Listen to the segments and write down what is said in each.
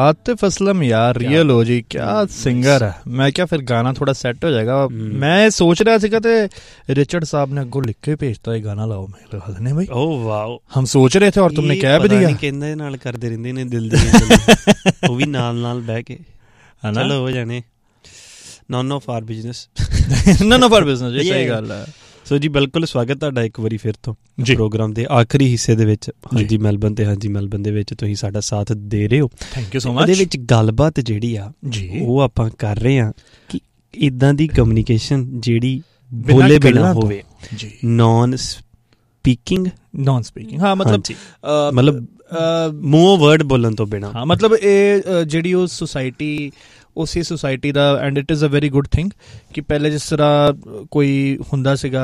आतिफ असलम यार रियल हो जी, क्या सिंगर है। मैं क्या फिर गाना थोड़ा सेट हो जाएगा। मैं सोच रहा सीगा ते रिचर्ड साहब ने अगों लिख के भेजता है गाना लाओ, मैं लगा देने भाई। ओह वाओ, हम सोच रहे थे और तुमने कह भी दिया। कहंदे नाल करदे रहिंदे ने दिल दी वो भी नाल बह के चलो हो जाने। None of our business none of our business, ये सही गल है। ਸੋ ਜੀ ਬਿਲਕੁਲ ਸਵਾਗਤ ਤੁਹਾਡਾ ਇੱਕ ਵਾਰੀ ਫਿਰ ਤੋਂ ਪ੍ਰੋਗਰਾਮ ਦੇ ਆਖਰੀ ਹਿੱਸੇ ਦੇ ਵਿੱਚ। ਹਾਂਜੀ ਮੈਲਬਨ ਤੇ ਹਾਂਜੀ ਮੈਲਬਨ ਦੇ ਵਿੱਚ ਤੁਸੀਂ ਸਾਡਾ ਸਾਥ ਦੇ ਰਹੇ ਹੋ, ਥੈਂਕ ਯੂ ਸੋ ਮਚ। ਇਹਦੇ ਵਿੱਚ ਗੱਲਬਾਤ ਜਿਹੜੀ ਆ ਉਹ ਆਪਾਂ ਕਰ ਰਹੇ ਹਾਂ ਕਿ ਇੱਦਾਂ ਦੀ ਕਮਿਊਨੀਕੇਸ਼ਨ ਜਿਹੜੀ ਬੋਲੇ ਬਿਨਾਂ ਹੋਵੇ, ਨੌਨ ਸਪੀਕਿੰਗ ਹਾਂ ਮਤਲਬ ਮੂੰਹੋਂ ਵਰਡ ਬੋਲਣ ਤੋਂ ਬਿਨਾਂ। ਹਾਂ ਮਤਲਬ ਇਹ ਜਿਹੜੀ ਉਹ ਸੁਸਾਇਟੀ ਉਸੇ society the, and it is a very good thing ਕਿ ਪਹਿਲੇ ਜਿਸ ਤਰ੍ਹਾਂ ਕੋਈ ਹੁੰਦਾ ਸੀਗਾ,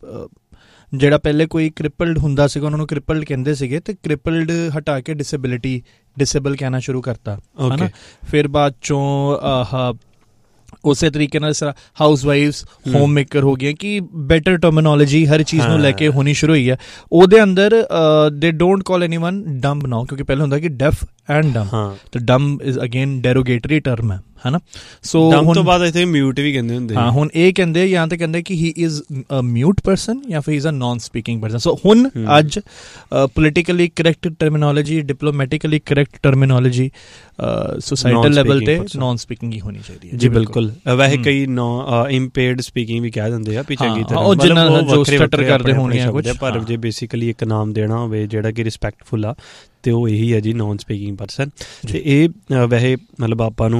ਜਿਹੜਾ ਪਹਿਲੇ ਕੋਈ ਕ੍ਰਿਪਲਡ ਹੁੰਦਾ ਸੀਗਾ ਉਹਨਾਂ ਨੂੰ ਕ੍ਰਿਪਲਡ ਕਹਿੰਦੇ ਸੀਗੇ, ਤੇ ਕ੍ਰਿਪਲਡ ਹਟਾ ਕੇ ਡਿਸੇਬਲ ਕਹਿਣਾ ਸ਼ੁਰੂ ਕਰਤਾ ਹੈ ਨਾ। ਫਿਰ ਬਾਅਦ ਚੋਂ ਉਸੇ ਤਰੀਕੇ ਨਾਲ ਜਿਸ ਤਰ੍ਹਾਂ ਹਾਊਸ ਵਾਈਫਸ, ਹੋਮ ਮੇਕਰ ਹੋ ਗਈਆਂ, ਕਿ ਬੈਟਰ ਟਰਮੀਨੋਲੋਜੀ ਹਰ ਚੀਜ਼ ਨੂੰ ਲੈ ਕੇ ਹੋਣੀ ਸ਼ੁਰੂ ਹੋਈ ਹੈ। ਉਹਦੇ ਅੰਦਰ ਦੇ ਡੋਂਟ ਕਾਲ ਐਨੀਵਨ ਡੰਬ ਨਾਓ, ਕਿਉਂਕਿ ਪਹਿਲਾਂ ਹੁੰਦਾ ਕਿ ਡੈਫ ਐਂਡ ਡੰਬ, ਤੇ dumb is again derogatory term ਹੈ ਨਾ। ਸੋ ਡੰਬ ਤੋਂ ਬਾਅਦ ਇੱਥੇ ਮਿਊਟ ਵੀ ਕਹਿੰਦੇ ਹੁੰਦੇ। ਹਾਂ ਹੁਣ ਇਹ ਕਹਿੰਦੇ ਜਾਂ ਤਾਂ ਕਹਿੰਦੇ ਕਿ ਹੀ ਇਜ਼ ਅ ਮਿਊਟ ਪਰਸਨ ਜਾਂ ਫਿਰ ਹੀ is a naan speaking person. ਸੋ ਹੁਣ ਅੱਜ politically correct terminology, diplomatically correct terminology ਸੋਸਾਇਟਲ level ਤੇ ਨਾਨ ਸਪੀਕਿੰਗ ਹੀ ਹੋਣੀ ਚਾਹੀਦੀ ਹੈ। ਜੀ ਬਿਲਕੁਲ। ਵੈਸੇ ਕਈ ਇੰਪੇਅਰਡ ਸਪੀਕਿੰਗ ਵੀ ਕਹਿ ਦਿੰਦੇ ਆ ਵੀ ਚੰਗੀ ਤਰ੍ਹਾਂ, ਉਹ ਜਿਹਨਾਂ ਜੋ ਸਟਟਰ ਕਰਦੇ ਹੋਣਗੇ ਕੁਝ, ਪਰ ਜੇ ਬੇਸਿਕਲੀ ਇੱਕ ਨਾਮ ਦੇਣਾ ਹੋਵੇ ਜਿਹੜਾ ਕਿ ਰਿਸਪੈਕਟਫੁਲ ਆ ਤੇ ਉਹ ਇਹੀ ਹੈ ਜੀ ਨਾਨ ਸਪੀਕਿੰਗ ਪਰਸਨ। ਤੇ ਇਹ ਵੈਸੇ ਮਤਲਬ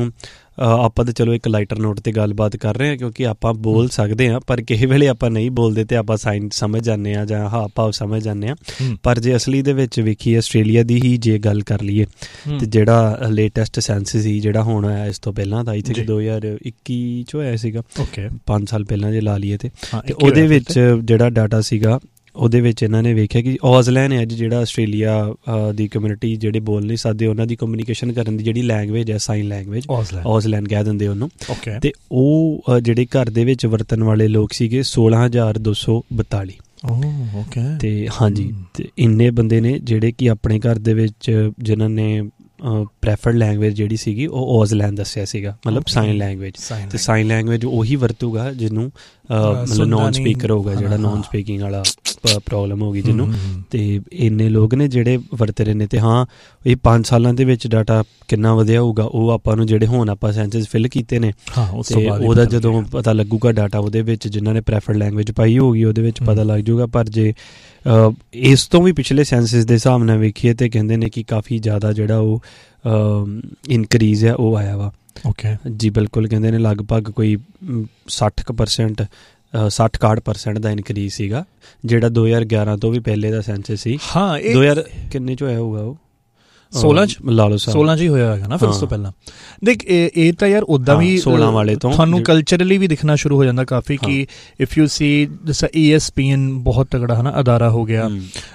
ਆਪਾਂ ਤਾਂ ਚਲੋ ਇੱਕ ਲਾਈਟਰ ਨੋਟ ਤੇ ਗੱਲਬਾਤ ਕਰ ਰਹੇ ਹਾਂ, ਕਿਉਂਕਿ ਆਪਾਂ ਬੋਲ ਸਕਦੇ ਹਾਂ ਪਰ ਕਿਸੇ ਵੇਲੇ ਆਪਾਂ ਨਹੀਂ ਬੋਲਦੇ ਤੇ ਆਪਾਂ ਸਾਈਨ ਸਮਝ ਜਾਂਦੇ ਹਾਂ ਜਾਂ ਹਾਵ ਭਾਵ ਸਮਝ ਜਾਂਦੇ ਹਾਂ। ਪਰ ਜੇ ਅਸਲੀ ਦੇ ਵਿੱਚ ਵੇਖੀਏ, ਆਸਟ੍ਰੇਲੀਆ ਦੀ ਹੀ ਜੇ ਗੱਲ ਕਰ ਲਈਏ, ਤੇ ਜਿਹੜਾ ਲੇਟੈਸਟ ਸੈਂਸਸ ਸੀ ਜਿਹੜਾ ਹੁਣ ਆਇਆ ਇਸ ਤੋਂ ਪਹਿਲਾਂ ਦਾ, ਇੱਥੇ 2021 ਚ ਹੋਇਆ ਸੀਗਾ, 5 ਸਾਲ ਪਹਿਲਾਂ ਜੇ ਲਾ ਲਈਏ ਤੇ ਉਹਦੇ ਵਿੱਚ ਜਿਹੜਾ ਡਾਟਾ ਸੀਗਾ ਉਹਦੇ ਵਿੱਚ ਇਹਨਾਂ ਨੇ ਵੇਖਿਆ ਕਿ ਔਜ਼ਲੈਂਡ ਹੈ ਜਿਹੜਾ ਆਸਟ੍ਰੇਲੀਆ ਦੀ ਕਮਿਊਨਿਟੀ ਜਿਹੜੇ ਬੋਲ ਨਹੀਂ ਸਕਦੇ ਉਹਨਾਂ ਦੀ ਕਮਿਊਨੀਕੇਸ਼ਨ ਕਰਨ ਦੀ ਜਿਹੜੀ ਲੈਂਗੁਏਜ ਹੈ, ਸਾਈਨ ਲੈਂਗੁਏਜ, ਔਜ਼ਲੈਂਡ ਕਹਿ ਦਿੰਦੇ ਉਹਨੂੰ। ਤੇ ਉਹ ਜਿਹੜੇ ਘਰ ਦੇ ਵਿੱਚ ਵਰਤਣ ਵਾਲੇ ਲੋਕ ਸੀਗੇ 16,242। ਤੇ ਹਾਂਜੀ, ਤੇ ਇੰਨੇ ਬੰਦੇ ਨੇ ਜਿਹੜੇ ਕਿ ਆਪਣੇ ਘਰ ਦੇ ਵਿੱਚ ਜਿਨ੍ਹਾਂ ਨੇ ਪ੍ਰੈਫਰਡ ਲੈਂਗੁਏਜ ਜਿਹੜੀ ਸੀਗੀ ਉਹ ਔਜ਼ਲੈਂਡ ਦੱਸਿਆ ਸੀਗਾ, ਮਤਲਬ ਸਾਈਨ ਲੈਂਗੁਏਜ। ਤੇ ਸਾਈਨ ਲੈਂਗੁਏਜ ਉਹੀ ਵਰਤੂਗਾ ਜਿਹਨੂੰ ਮਤਲਬ ਨੋਨ ਸਪੀਕਰ ਹੋਊਗਾ, ਜਿਹੜਾ ਨੋਨ ਸਪੀਕਿੰਗ ਵਾਲਾ ਪ੍ਰੋਬਲਮ ਹੋ ਗਈ ਜਿਹਨੂੰ। ਤੇ ਇੰਨੇ ਲੋਕ ਨੇ ਜਿਹੜੇ ਵਰਤ ਰਹੇ ਨੇ। ਤੇ ਹਾਂ, ਇਹ 5 ਸਾਲਾਂ ਦੇ ਵਿੱਚ ਡਾਟਾ ਕਿੰਨਾ ਵਧਿਆ ਹੋਊਗਾ ਉਹ ਆਪਾਂ ਨੂੰ, ਜਿਹੜੇ ਹੁਣ ਆਪਾਂ ਸੈਂਸਸ ਫਿਲ ਕੀਤੇ ਨੇ, ਤੇ ਉਹਦਾ ਜਦੋਂ ਪਤਾ ਲੱਗੂਗਾ ਡਾਟਾ ਉਹਦੇ ਵਿੱਚ ਜਿਨ੍ਹਾਂ ਨੇ ਪ੍ਰੈਫਰਡ ਲੈਂਗੁਏਜ ਪਾਈ ਹੋਊਗੀ ਉਹਦੇ ਵਿੱਚ ਪਤਾ ਲੱਗ ਜਾਊਗਾ। ਪਰ ਜੇ ਇਸ ਤੋਂ ਵੀ ਪਿਛਲੇ ਸੈਂਸਸ ਦੇ ਹਿਸਾਬ ਨਾਲ ਵੇਖੀਏ ਤੇ ਕਹਿੰਦੇ ਨੇ ਕਿ ਕਾਫੀ ਜ਼ਿਆਦਾ ਜਿਹੜਾ ਉਹ ਇਨਕਰੀਜ਼ ਹੈ ਉਹ ਆਇਆ ਵਾ। ਜੀ ਬਿਲਕੁਲ, ਕਹਿੰਦੇ ਨੇ ਲਗਭਗ ਕੋਈ 60-61% ਦਾ ਇਨਕਰੀਜ਼ ਸੀਗਾ, ਜਿਹੜਾ 2011 ਤੋਂ ਵੀ ਪਹਿਲੇ ਦਾ ਸੈਂਸਸ ਸੀ। 2000 ਕਿੰਨੇ 'ਚ ਹੋਇਆ ਹੋਊਗਾ ਉਹ? 16 ਚ ਲਾ ਲਓ, 16 ਚ ਹੀ ਹੋਇਆ ਹੈਗਾ ਨਾ। ਫਿਰ ਉਸ ਤੋਂ ਪਹਿਲਾਂ ਦੇਖ ਇਹ ਤਾਂ ਯਾਰ ਉੱਦਾਂ ਵੀ 16 ਵਾਲੇ ਤੋਂ ਤੁਹਾਨੂੰ ਕਲਚਰਲੀ ਵੀ ਦਿਖਣਾ ਸ਼ੁਰੂ ਹੋ ਜਾਂਦਾ ਕਾਫੀ, ਕਿ ਇਫ ਯੂ ਸੀ ਜਿਸ ESPN ਬਹੁਤ ਤਗੜਾ ਹੈ ਨਾ ਅਦਾਰਾ ਹੋ ਗਿਆ,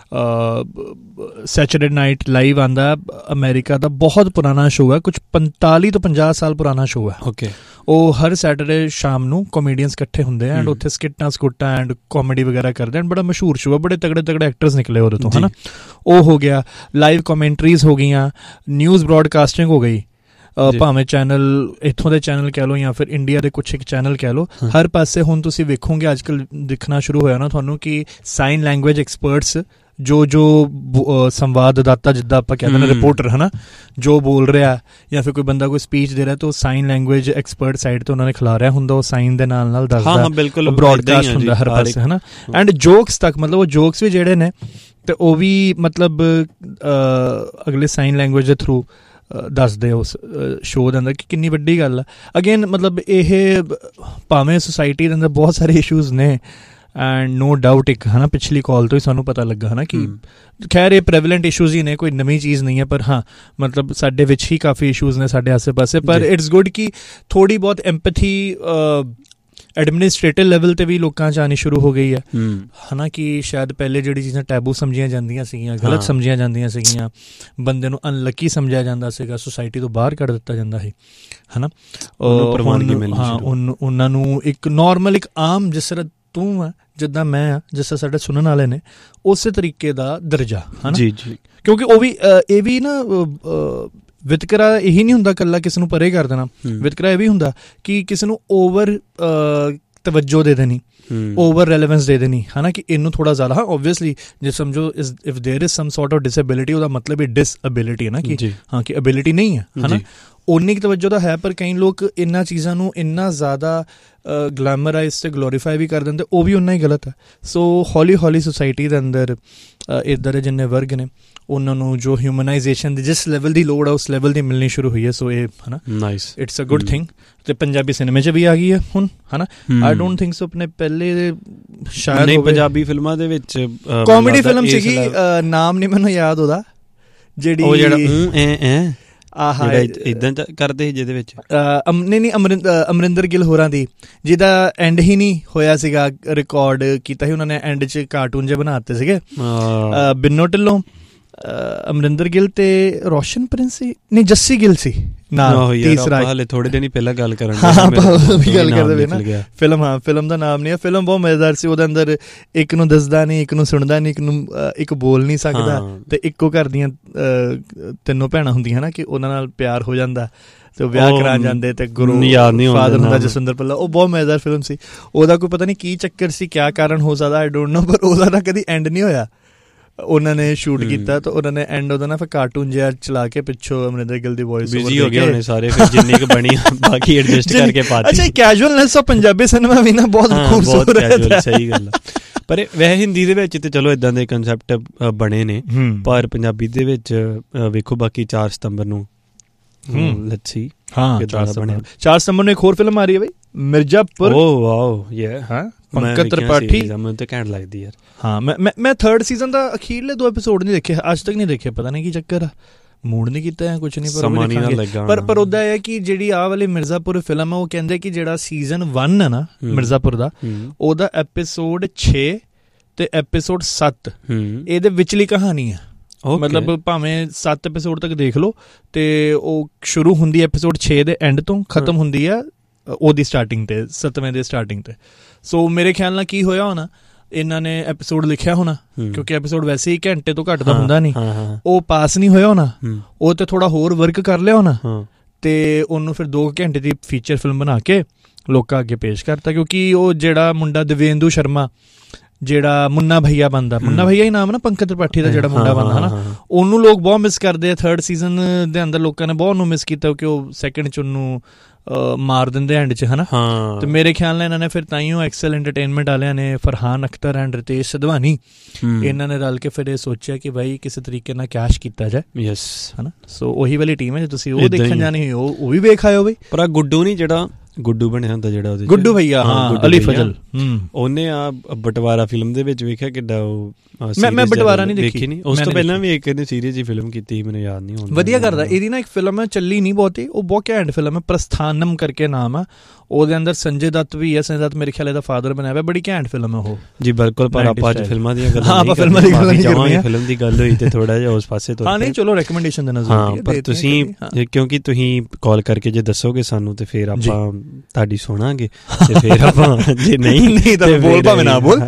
ਸੈਚਰਡੇ ਨਾਈਟ ਲਾਈਵ ਆਉਂਦਾ ਅਮਰੀਕਾ ਦਾ, ਬਹੁਤ ਪੁਰਾਣਾ ਸ਼ੋਅ ਹੈ, ਕੁਝ 45 ਤੋਂ 50 ਸਾਲ ਪੁਰਾਣਾ ਸ਼ੋਅ ਹੈ। ਉਹ ਹਰ ਸੈਟਰਡੇ ਸ਼ਾਮ ਨੂੰ ਕਾਮੇਡੀਅਨਸ ਇਕੱਠੇ ਹੁੰਦੇ ਆ ਐਂਡ ਉੱਥੇ ਸਕਿੱਟਾਂ ਐਂਡ ਕਾਮੇਡੀ ਵਗੈਰਾ ਕਰਦੇ ਐਂਡ ਬੜਾ ਮਸ਼ਹੂਰ ਸ਼ੋਅ ਹੈ, ਬੜੇ ਤਗੜੇ ਐਕਟਰਸ ਨਿਕਲੇ ਉਹਦੇ ਤੋਂ ਹੈ ਨਾ। ਉਹ ਹੋ ਗਿਆ, ਲਾਈਵ ਕਮੈਂਟਰੀਜ਼ ਹੋ ਗਈਆਂ, ਨਿਊਜ਼ ਬ੍ਰੌਡਕਾਸਟਿੰਗ ਹੋ ਗਈ, ਭਾਵੇਂ ਚੈਨਲ ਇੱਥੋਂ ਦੇ ਚੈਨਲ ਕਹਿ ਲਓ ਜਾਂ ਫਿਰ ਇੰਡੀਆ ਦੇ ਕੁਛ ਇੱਕ ਚੈਨਲ ਕਹਿ ਲਓ, ਹਰ ਪਾਸੇ ਹੁਣ ਤੁਸੀਂ ਵੇਖੋਗੇ ਅੱਜ ਕੱਲ੍ਹ ਦਿਖਣਾ ਸ਼ੁਰੂ ਹੋਇਆ ਨਾ ਤੁਹਾਨੂੰ ਕਿ ਸਾਈਨ ਲੈਂਗੁਏਜ ਐਕਸਪਰਟਸ ਜੋ ਸੰਵਾਦਦਾਤਾ ਜਿੱਦਾਂ ਆਪਾਂ ਕਹਿੰਦੇ ਨੇ ਰਿਪੋਰਟਰ ਹੈ ਨਾ, ਜੋ ਬੋਲ ਰਿਹਾ ਜਾਂ ਫਿਰ ਕੋਈ ਬੰਦਾ ਕੋਈ ਸਪੀਚ ਦੇ ਰਿਹਾ ਤਾਂ ਉਹ ਸਾਈਨ ਲੈਂਗੁਏਜ ਐਕਸਪਰਟ ਸਾਈਡ ਤੇ ਉਹਨਾਂ ਨੇ ਖਿਲਾ ਰਿਹਾ ਹੁੰਦਾ, ਉਹ ਸਾਈਨ ਦੇ ਨਾਲ ਦੱਸਦਾ, ਬ੍ਰੌਡਕਾਸਟ ਹੁੰਦਾ ਹਰ ਪਾਸੇ ਹੈ ਨਾ। ਐਂਡ ਜੋਕਸ ਤੱਕ, ਮਤਲਬ ਉਹ ਜੋਕਸ ਵੀ ਜਿਹੜੇ ਨੇ ਤੇ ਉਹ ਵੀ ਮਤਲਬ ਅਗਲੇ ਸਾਈਨ ਲੈਂਗੁਏਜ ਦੇ ਥਰੂ ਦੱਸਦੇ ਉਸ ਸ਼ੋਅ ਦੇ ਅੰਦਰ ਕਿ ਕਿੰਨੀ ਵੱਡੀ ਗੱਲ ਆ। ਅਗੇਨ ਮਤਲਬ ਇਹ ਭਾਵੇਂ ਸੁਸਾਇਟੀ ਦੇ ਅੰਦਰ ਬਹੁਤ ਸਾਰੇ ਇਸ਼ੂਜ਼ ਨੇ ਐਂਡ ਨੋ ਡਾਊਟ ਇੱਕ ਹੈ ਨਾ ਪਿਛਲੀ ਕਾਲ ਤੋਂ ਹੀ ਸਾਨੂੰ ਪਤਾ ਲੱਗਾ ਹੈ ਨਾ ਕਿ ਖੈਰ ਇਹ ਪ੍ਰੈਵਲੈਂਟ ਇਸ਼ੂਜ਼ ਹੀ ਨੇ, ਕੋਈ ਨਵੀਂ ਚੀਜ਼ ਨਹੀਂ ਹੈ, ਪਰ ਹਾਂ ਮਤਲਬ ਸਾਡੇ ਵਿੱਚ ਹੀ ਕਾਫੀ ਇਸ਼ੂਜ਼ ਨੇ ਸਾਡੇ ਆਸੇ ਪਾਸੇ। ਪਰ ਇਟਸ ਗੁੱਡ ਕਿ ਥੋੜ੍ਹੀ ਬਹੁਤ ਐਮਪੈਥੀ ਐਡਮਿਨਿਸਟ੍ਰੇਟਿਵ ਲੈਵਲ 'ਤੇ ਵੀ ਲੋਕਾਂ 'ਚ ਆਉਣੀ ਸ਼ੁਰੂ ਹੋ ਗਈ ਹੈ ਹੈ ਨਾ, ਕਿ ਸ਼ਾਇਦ ਪਹਿਲੇ ਜਿਹੜੀ ਚੀਜ਼ਾਂ ਟੈਬੂ ਸਮਝੀਆਂ ਜਾਂਦੀਆਂ ਸੀਗੀਆਂ, ਗਲਤ ਸਮਝੀਆਂ ਜਾਂਦੀਆਂ ਸੀਗੀਆਂ, ਬੰਦੇ ਨੂੰ ਅਨਲੱਕੀ ਸਮਝਿਆ ਜਾਂਦਾ ਸੀਗਾ, ਸੁਸਾਇਟੀ ਤੋਂ ਬਾਹਰ ਕੱਢ ਦਿੱਤਾ ਜਾਂਦਾ ਸੀ ਹੈ ਨਾ। ਹਾਂ, ਉਹਨਾਂ ਨੂੰ ਇੱਕ ਨੋਰਮਲ ਇੱਕ ਆਮ ਜਿਸ ਤਰ੍ਹਾਂ ਤੂੰ ਆ, ਜਿੱਦਾਂ ਮੈਂ ਆ, ਜਿਸ ਤਰ੍ਹਾਂ ਸਾਡੇ ਸੁਣਨ ਵਾਲੇ ਨੇ, ਉਸੇ ਤਰੀਕੇ ਦਾ ਦਰਜਾ ਹੈ ਨਾ। ਜੀ ਜੀ, ਕਿਉਂਕਿ ਉਹ ਵੀ ਇਹ ਵੀ ਨਾ ਵਿਤਕਰਾ ਇਹੀ ਨਹੀਂ ਹੁੰਦਾ ਇਕੱਲਾ ਕਿਸੇ ਨੂੰ ਪਰੇ ਕਰ ਦੇਣਾ, ਵਿਤਕਰਾ ਇਹ ਵੀ ਹੁੰਦਾ ਕਿ ਕਿਸੇ ਨੂੰ ਓਵਰ ਤਵੱਜੋ ਦੇ ਦੇਣੀ, ਓਵਰ ਰੈਲੇਵੈਂਸ ਦੇ ਦੇਣੀ, ਹੈ ਨਾ, ਕਿ ਇਹਨੂੰ ਥੋੜਾ ਜ਼ਿਆਦਾ। ਹਾਂ ਓਬਵੀਅਸਲੀ ਜੇ ਸਮਝੋ if ਦੇयर is sum sort of disability, ਉਹਦਾ ਮਤਲਬ ਇਹ ਡਿਸਐਬਿਲਿਟੀ ਹੈ ਨਾ, ਕਿ ਹਾਂ ਕਿ ਐਬਿਲਿਟੀ ਨਹੀਂ ਹੈ, ਹੈ ਨਾ, ਉਨੀ ਕੁ ਤਵੱਜੋ ਤਾਂ ਹੈ। ਪਰ ਕਈ ਲੋਕ ਇਹਨਾਂ ਚੀਜ਼ਾਂ ਨੂੰ ਇੰਨਾ ਜ਼ਿਆਦਾ ਗਲੈਮਰਾਈਜ਼ ਤੇ ਗਲੋਰੀਫਾਈ ਵੀ ਕਰ ਦਿੰਦੇ, ਉਹ ਵੀ ਉਨਾ ਹੀ ਗਲਤ ਹੈ। ਸੋ ਹੌਲੀ ਹੌਲੀ ਸੁਸਾਇਟੀ ਦੇ ਅੰਦਰ ਇੱਧਰ ਦੇ ਜਿੰਨੇ ਵਰਗ ਨੇ ਉਹਨਾਂ ਨੂੰ ਜੋ ਹਿਊਮਨਾਈਜੇਸ਼ਨ ਦੀ ਜਿਸ ਲੈਵਲ ਦੀ ਲੋੜ ਆ ਉਸ ਲੈਵਲ ਦੀ ਮਿਲਣੀ ਸ਼ੁਰੂ ਹੋਈ ਹੈ। ਸੋ ਇਹ ਹੈ ਨਾ, nice, it's a good thing. ਤੇ ਪੰਜਾਬੀ ਸਿਨੇਮੇ 'ਚ ਵੀ ਆ ਗਈ ਹੈ ਹੁਣ, ਹੈ ਨਾ। ਆਈ ਡੋਂਟ ਥਿੰਕ ਸੋ ਆਪਣੇ ਪਹਿਲੇ ਸ਼ਾਇਦ ਪੰਜਾਬੀ ਫਿਲਮਾਂ ਦੇ ਵਿੱਚ ਕਾਮੇਡੀ ਫਿਲਮ ਸੀਗੀ, ਨਾਮ ਨਹੀਂ ਮੈਨੂੰ ਯਾਦ ਉਹਦਾ, ਜਿਹੜੀ ਆਹ ਇਦਾਂ ਕਰਦੇ ਜਿਹਦੇ ਵਿੱਚ ਨਹੀਂ ਅਮਰਿੰਦਰ ਗਿੱਲ ਹੋਰਾਂ ਦੀ, ਜਿਹਦਾ ਐਂਡ ਹੀ ਨਹੀਂ ਹੋਇਆ ਸੀਗਾ, ਰਿਕਾਰਡ ਕੀਤਾ ਸੀ ਉਹਨਾਂ ਨੇ, ਐਂਡ 'ਚ ਕਾਰਟੂਨ ਜਿਹੇ ਬਣਾ ਦਿੱਤੇ ਸੀਗੇ, ਬਿੰਨੋ ਢਿੱਲੋਂ, ਅਮਰਿੰਦਰ ਗਿੱਲ ਤੇ ਰੋਸ਼ਨ ਪ੍ਰਿੰਸ ਸੀ, ਨਹੀਂ ਜੱਸੀ ਗਿੱਲ ਸੀ ਨਾਲ ਤੀਸਰਾ। ਹਾਲੇ ਥੋੜੇ ਦਿਨ ਹੀ ਪਹਿਲਾਂ ਗੱਲ ਕਰਨ ਗੱਲ ਕਰਦੇ ਨਾ ਫਿਲਮ, ਹਾਂ ਫਿਲਮ ਦਾ ਨਾਮ ਨਹੀਂ ਹੈ। ਫਿਲਮ ਬਹੁਤ ਮਜ਼ੇਦਾਰ ਸੀ, ਉਹਦੇ ਅੰਦਰ ਇੱਕ ਨੂੰ ਦੱਸਦਾ ਨਹੀਂ, ਇੱਕ ਨੂੰ ਸੁਣਦਾ ਨਹੀਂ, ਇੱਕ ਬੋਲ ਨਹੀਂ ਸਕਦਾ, ਤੇ ਇੱਕੋ ਘਰ ਦੀਆਂ ਤਿੰਨੋਂ ਭੈਣਾਂ ਹੁੰਦੀਆਂ ਨਾ, ਕਿ ਉਹਨਾਂ ਨਾਲ ਪਿਆਰ ਹੋ ਜਾਂਦਾ ਤੇ ਉਹ ਵਿਆਹ ਕਰਾਉਣ ਜਾਂਦੇ, ਤੇ ਗੁਰੂ ਫਾਦਰ ਹੁੰਦਾ ਜਸਵਿੰਦਰ ਭੱਲਾ। ਉਹ ਬਹੁਤ ਮਜ਼ੇਦਾਰ ਫਿਲਮ ਸੀ। ਉਹਦਾ ਕੋਈ ਪਤਾ ਨਹੀਂ ਕੀ ਚੱਕਰ ਸੀ, ਕਿਆ ਕਾਰਨ ਹੋ ਸਕਦਾ, ਆਈ ਡੋਂਟ ਨੋ, ਪਰ ਉਹਦਾ ਤਾਂ ਕਦੀ ਐਂਡ ਨਹੀਂ ਹੋਇਆ। ਉਹਨਾਂ ਨੇ ਸ਼ੂਟ ਕੀਤਾ ਤਾਂ ਉਹਨਾਂ ਨੇ ਐਂਡ ਉਹਦਾ ਨਾ ਫਿਰ ਕਾਰਟੂਨ ਜਿਹਾ ਚਲਾ ਕੇ ਪਿੱਛੋਂ ਅਮਰਿੰਦਰ ਗਿੱਲ ਦੀ ਵੌਇਸ ਬਿਜ਼ੀ ਹੋ ਗਏ ਉਹਨੇ ਸਾਰੇ, ਫਿਰ ਜਿੰਨੀ ਕੁ ਬਣੀ ਬਾਕੀ ਐਡਜਸਟ ਕਰਕੇ ਪਾਤੀ। ਅੱਛਾ, ਕੈਜੂਅਲਨੈਸ ਆਫ ਪੰਜਾਬੀ ਸਿਨੇਮਾ ਵੀ ਨਾ ਬਹੁਤ ਖੂਬਸੂਰਤ ਹੈ। ਸਹੀ ਗੱਲ ਆ। ਪਰ ਵੈਸੇ ਹਿੰਦੀ ਦੇ ਵਿੱਚ ਤੇ ਚਲੋ ਇਦਾਂ ਦੇ ਕਨਸੈਪਟ ਬਣੇ ਨੇ, ਪਰ ਪੰਜਾਬੀ ਦੇ ਵਿੱਚ ਵੇਖੋ ਬਾਕੀ 4 ਸਤੰਬਰ ਨੂੰ ਲੈਟਸ ਸੀ। ਹਾਂ 4 ਸਤੰਬਰ ਨੂੰ ਇੱਕ ਹੋਰ ਫਿਲਮ ਆ ਰਹੀ ਹੈ ਬਈ, ਮਿਰਜ਼ਾਪੁਰ। ਓ ਵਾਓ, ਯਾ, ਹਾਂ ਪੰਕਜ ਤ੍ਰਿਪਾਠੀ। ਮੈਨੂੰ ਤੇ ਘੈਂਟ ਲੱਗਦੀ ਯਾਰ। ਹਾਂ ਮੈਂ 3rd ਸੀਜ਼ਨ ਦਾ ਅਖੀਰਲੇ 2 ਐਪੀਸੋਡ ਨਹੀਂ ਦੇਖੇ ਅੱਜ ਤੱਕ, ਨਹੀਂ ਦੇਖੇ, ਪਤਾ ਨਹੀਂ ਕੀ ਚੱਕਰ ਆ, ਮੂਡ ਨਹੀਂ ਕੀਤਾ ਜਾਂ ਕੁਛ ਨਹੀਂ, ਪਰ ਉਹਦਾ ਇਹ ਹੈ ਕਿ ਜਿਹੜੀ ਆਹ ਵਾਲੀ ਮਿਰਜ਼ਾਪੁਰ ਫਿਲਮ ਆ, ਉਹ ਕਹਿੰਦੇ ਕਿ ਜਿਹੜਾ ਸੀਜ਼ਨ 1 ਹੈ ਨਾ ਮਿਰਜ਼ਾਪੁਰ ਦਾ, ਉਹਦਾ ਐਪੀਸੋਡ 6 ਤੇ ਐਪੀਸੋਡ 7 ਇਹਦੇ ਵਿਚਲੀ ਕਹਾਣੀ ਹੈ। ਮਤਲਬ ਭਾਵੇਂ 7 ਐਪੀਸੋਡ ਤੱਕ ਦੇਖ ਲਓ, ਤੇ ਉਹ ਸ਼ੁਰੂ ਹੁੰਦੀ ਐਪੀਸੋਡ 6 ਦੇ ਐਂਡ ਤੋਂ, ਖਤਮ ਹੁੰਦੀ ਆ ਉਹਦੀ ਸਟਾਰਟਿੰਗ ਤੇ, 7ਵੇਂ ਦੇ ਸਟਾਰਟਿੰਗ ਤੇ। ਸੋ ਮੇਰੇ ਖਿਆਲ ਨਾਲ ਕੀ ਹੋਇਆ ਹੋਣਾ, ਇਹਨਾਂ ਨੇ ਐਪੀਸੋਡ ਲਿਖਿਆ ਹੋਣਾ, ਕਿਉਂਕਿ ਐਪੀਸੋਡ ਵੈਸੇ ਹੀ ਘੰਟੇ ਤੋਂ ਘੱਟ ਦਾ ਹੁੰਦਾ ਨਹੀਂ, ਉਹ ਪਾਸ ਨਹੀਂ ਹੋਇਆ ਹੋਣਾ, ਉਹ ਤੇ ਥੋੜਾ ਹੋਰ ਵਰਕ ਕਰ ਲਿਆ ਹੋਣਾ, ਤੇ ਉਹਨੂੰ ਫਿਰ 2 ਘੰਟੇ ਦੀ ਫੀਚਰ ਫਿਲਮ ਬਣਾ ਕੇ ਲੋਕਾਂ ਅੱਗੇ ਪੇਸ਼ ਕਰਤਾ। ਕਿਉਂਕਿ ਉਹ ਜਿਹੜਾ ਮੁੰਡਾ ਦਿਵੇਂਦੂ ਸ਼ਰਮਾ, ਜਿਹੜਾ ਮੁੰਨਾ ਭਈਆ ਬਣਦਾ, ਮੁੰਨਾ ਭਈਆ ਹੀ ਨਾਮ ਨਾ ਪੰਕਜ ਤ੍ਰਿਪਾਠੀ ਦਾ ਜਿਹੜਾ ਮੁੰਡਾ ਬਣਦਾ, ਹਨਾ, ਉਹਨੂੰ ਲੋਕ ਬਹੁਤ ਮਿਸ ਕਰਦੇ ਆ। 3rd ਸੀਜ਼ਨ ਦੇ ਅੰਦਰ ਲੋਕਾਂ ਨੇ ਬਹੁਤ ਉਹਨੂੰ ਮਿਸ ਕੀਤਾ, ਕਿ ਉਹ 2nd 'ਚ ਉਹਨੂੰ ਮਾਰ ਦਿੰਦੇ ਐਂਡ 'ਚ, ਹਨਾ। ਤੇ ਮੇਰੇ ਖਿਆਲ ਨਾਲ ਇਹਨਾਂ ਨੇ ਫਿਰ ਤਾਈਓ ਐਕਸਲ ਐਂਟਰਟੇਨਮੈਂਟ ਵਾਲਿਆਂ ਨੇ, ਫਰਹਾਨ ਅਖਤਰ ਐਂਡ ਰਿਤੇਸ਼ ਸਿਧਵਾਨੀ, ਇਹਨਾਂ ਨੇ ਰਲ ਕੇ ਫਿਰ ਇਹ ਸੋਚਿਆ ਕਿ ਬਾਈ ਕਿਸੇ ਤਰੀਕੇ ਨਾਲ ਕੈਸ਼ ਕੀਤਾ ਜਾਏ। ਯੈਸ, ਹਨਾ। ਸੋ ਉਹੀ ਵਾਲੀ ਟੀਮ ਹੈ, ਜੇ ਤੁਸੀਂ ਉਹ ਦੇਖਣ ਜਾਣੀ ਉਹ ਵੀ ਵੇਖ ਆਇਓ ਬਈ। ਪਰ ਗੁੱਡੂ ਨਹੀਂ, ਜਿਹੜਾ ਗੁੱਡੂ ਬਣਿਆ ਹੁੰਦਾ ਜਿਹੜਾ ਉਹਦੇ ਗੁੱਡੂ ਭਈਆ, ਹਾਂ ਅਲੀ ਫਜ਼ਲ, ਉਹਨੇ ਆ ਬਟਵਾਰਾ ਫਿਲਮ ਦੇ ਵਿੱਚ ਵੇਖਿਆ ਕਿੱਡਾ ਉਹ। ਮੈਂ ਬਟਵਾਰਾ ਨਹੀਂ ਦੇਖੀ, ਉਸ ਤੋਂ ਪਹਿਲਾਂ ਵੀ ਇੱਕ ਇਹਨੇ ਸੀਰੀਜ਼ ਹੀ ਫਿਲਮ ਕੀਤੀ, ਮੈਨੂੰ ਯਾਦ ਨਹੀਂ ਹੁੰਦਾ। ਵਧੀਆ ਕਰਦਾ। ਇਹਦੀ ਨਾ ਇੱਕ ਫਿਲਮ ਹੈ, ਚੱਲੀ ਨਹੀਂ ਬਹੁਤੀ, ਉਹ ਬਹੁਤ ਘੈਂਟ ਫਿਲਮ ਹੈ, ਪ੍ਰਸਥਾਨਮ ਕਰਕੇ ਨਾਮ ਆ, ਉਹਦੇ ਅੰਦਰ ਸੰਜੇ ਦੱਤ ਵੀ ਹੈ। ਸੰਜੇ ਦੱਤ ਮੇਰੇ ਖਿਆਲ ਇਹਦਾ ਫਾਦਰ ਬਣਿਆ ਹੋਇਆ, ਬੜੀ ਘੈਂਟ ਫਿਲਮ ਹੈ ਉਹ। ਜੀ ਬਿਲਕੁਲ, ਪਰ ਆਪਾਂ ਅੱਜ ਫਿਲਮਾਂ ਦੀਆਂ ਗੱਲਾਂ ਆਪਾਂ ਫਿਲਮਾਂ ਦੀ ਗੱਲ ਨਹੀਂ ਕਰਨੀ, ਫਿਲਮ ਦੀ ਗੱਲ ਹੋਈ ਤੇ ਥੋੜਾ ਜਿਹਾ ਉਸ ਪਾਸੇ ਤੋਂ। ਹਾਂ ਨਹੀਂ, ਚਲੋ ਰეკਮੈਂਡੇਸ਼ਨ ਦੇਣਾ ਜ਼ਰੂਰੀ ਹੈ। ਪਰ ਤੁਸੀਂ ਕਿਉਂਕਿ ਤੁਸੀਂ ਕਾਲ ਕਰਕੇ ਜੇ ਦੱਸੋਗੇ ਸਾਨੂੰ, ਤੇ ਫਿਰ ਆਪਾਂ ਤੁਹਾਡੀ ਸੁਣਾਂਗੇ, ਤੇ ਫਿਰ ਆਪਾਂ ਜੇ ਨਹੀਂ ਤਾਂ ਬੋਲ ਭਾਵੇਂ ਨਾ ਬੋਲ,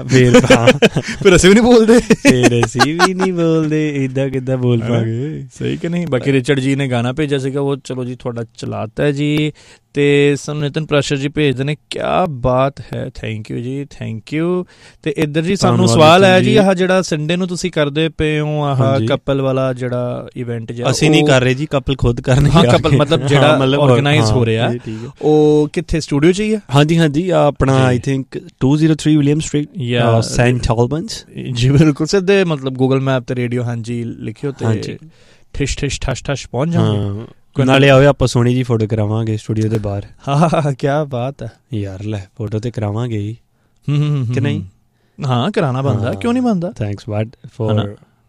ਫਿਰ ਅਸੀਂ ਵੀ ਨਹੀਂ ਬੋਲਦੇ, ਫਿਰ ਅਸੀਂ ਵੀ ਨਹੀਂ ਬੋਲਦੇ, ਏਦਾਂ ਕਿੱਦਾਂ ਬੋਲ ਪਾਂਗੇ, ਸਹੀ ਕਿ ਨਹੀਂ। ਬਾਕੀ ਰਿਚਰਡ ਜੀ ਨੇ ਗਾਣਾ ਭੇਜਿਆ ਸੀਗਾ, ਉਹ ਚਲੋ ਜੀ ਤੁਹਾਡਾ ਚਲਾਤਾ ਹੈ ਜੀ, ਤੇ ਸਾਨੂੰ ਨਿਤਨ ਪ੍ਰਸ਼ਰ ਜੀ ਭੇਜਦੇ ਨੇ, ਕਿਆ ਬਾਤ ਹੈ, ਥੈਂਕ ਯੂ ਜੀ, ਥੈਂਕ ਯੂ। ਤੇ ਇੱਧਰ ਜੀ ਸਾਨੂੰ ਸਵਾਲ ਹੈ ਜੀ, ਆਹ ਜਿਹੜਾ ਸੰਡੇ ਨੂੰ ਤੁਸੀਂ ਕਰਦੇ ਪਏ ਹੋ ਆਹ ਕਪਲ ਵਾਲਾ ਜਿਹੜਾ ਇਵੈਂਟ, ਅਸੀਂ ਨਹੀਂ ਕਰ ਰਹੇ ਜੀ, ਕਪਲ ਖੁਦ ਕਰਨਗੇ। ਹਾਂ ਕਪਲ ਮਤਲਬ ਜਿਹੜਾ ਆਰਗੇਨਾਈਜ਼ ਹੋ ਰਿਹਾ, ਉਹ ਕਿੱਥੇ ਸਟੂਡੀਓ 'ਚ ਹੀ ਹੈ? ਹਾਂਜੀ ਹਾਂਜੀ, ਆਪਣਾ ਆਈ ਥਿੰਕ 203 ਵਿਲੀਅਮ ਸਟਰੀਟ ਜਾਂ ਸੈਂਟ ਆਲਬਨਸ ਜੀ, ਬਿਲਕੁਲ ਸਿੱਧੇ ਮਤਲਬ ਗੂਗਲ ਮੈਪ ਤੇ ਰੇਡੀਓ ਹਾਂਜੀ ਲਿਖਿਓ ਤੇ ਠਿਸ਼ ਠਿਸ਼ ਠਸ਼ ਠਸ਼ ਪਹੁੰਚ ਜਾਵਾਂਗੇ। ਨਾਲੇ ਆਵੇ ਆਪਾਂ ਸੋਹਣੀ ਜੀ ਫੋਟੋ ਕਰਾਵਾਂਗੇ ਸਟੂਡੀਓ ਦੇ ਬਾਹਰ। ਹਾਂ ਕਿਆ ਬਾਤ ਹੈ ਯਾਰ, ਲੈ ਫੋਟੋ ਤੇ ਕਰਾਵਾਂਗੇ ਹੀ ਕਿ ਨਹੀਂ? ਹਾਂ ਕਰਾਣਾ ਬਣਦਾ, ਕਿਉਂ ਨਹੀਂ ਬਣਦਾ। ਥੈਂਕਸ ਬਟ ਫॉर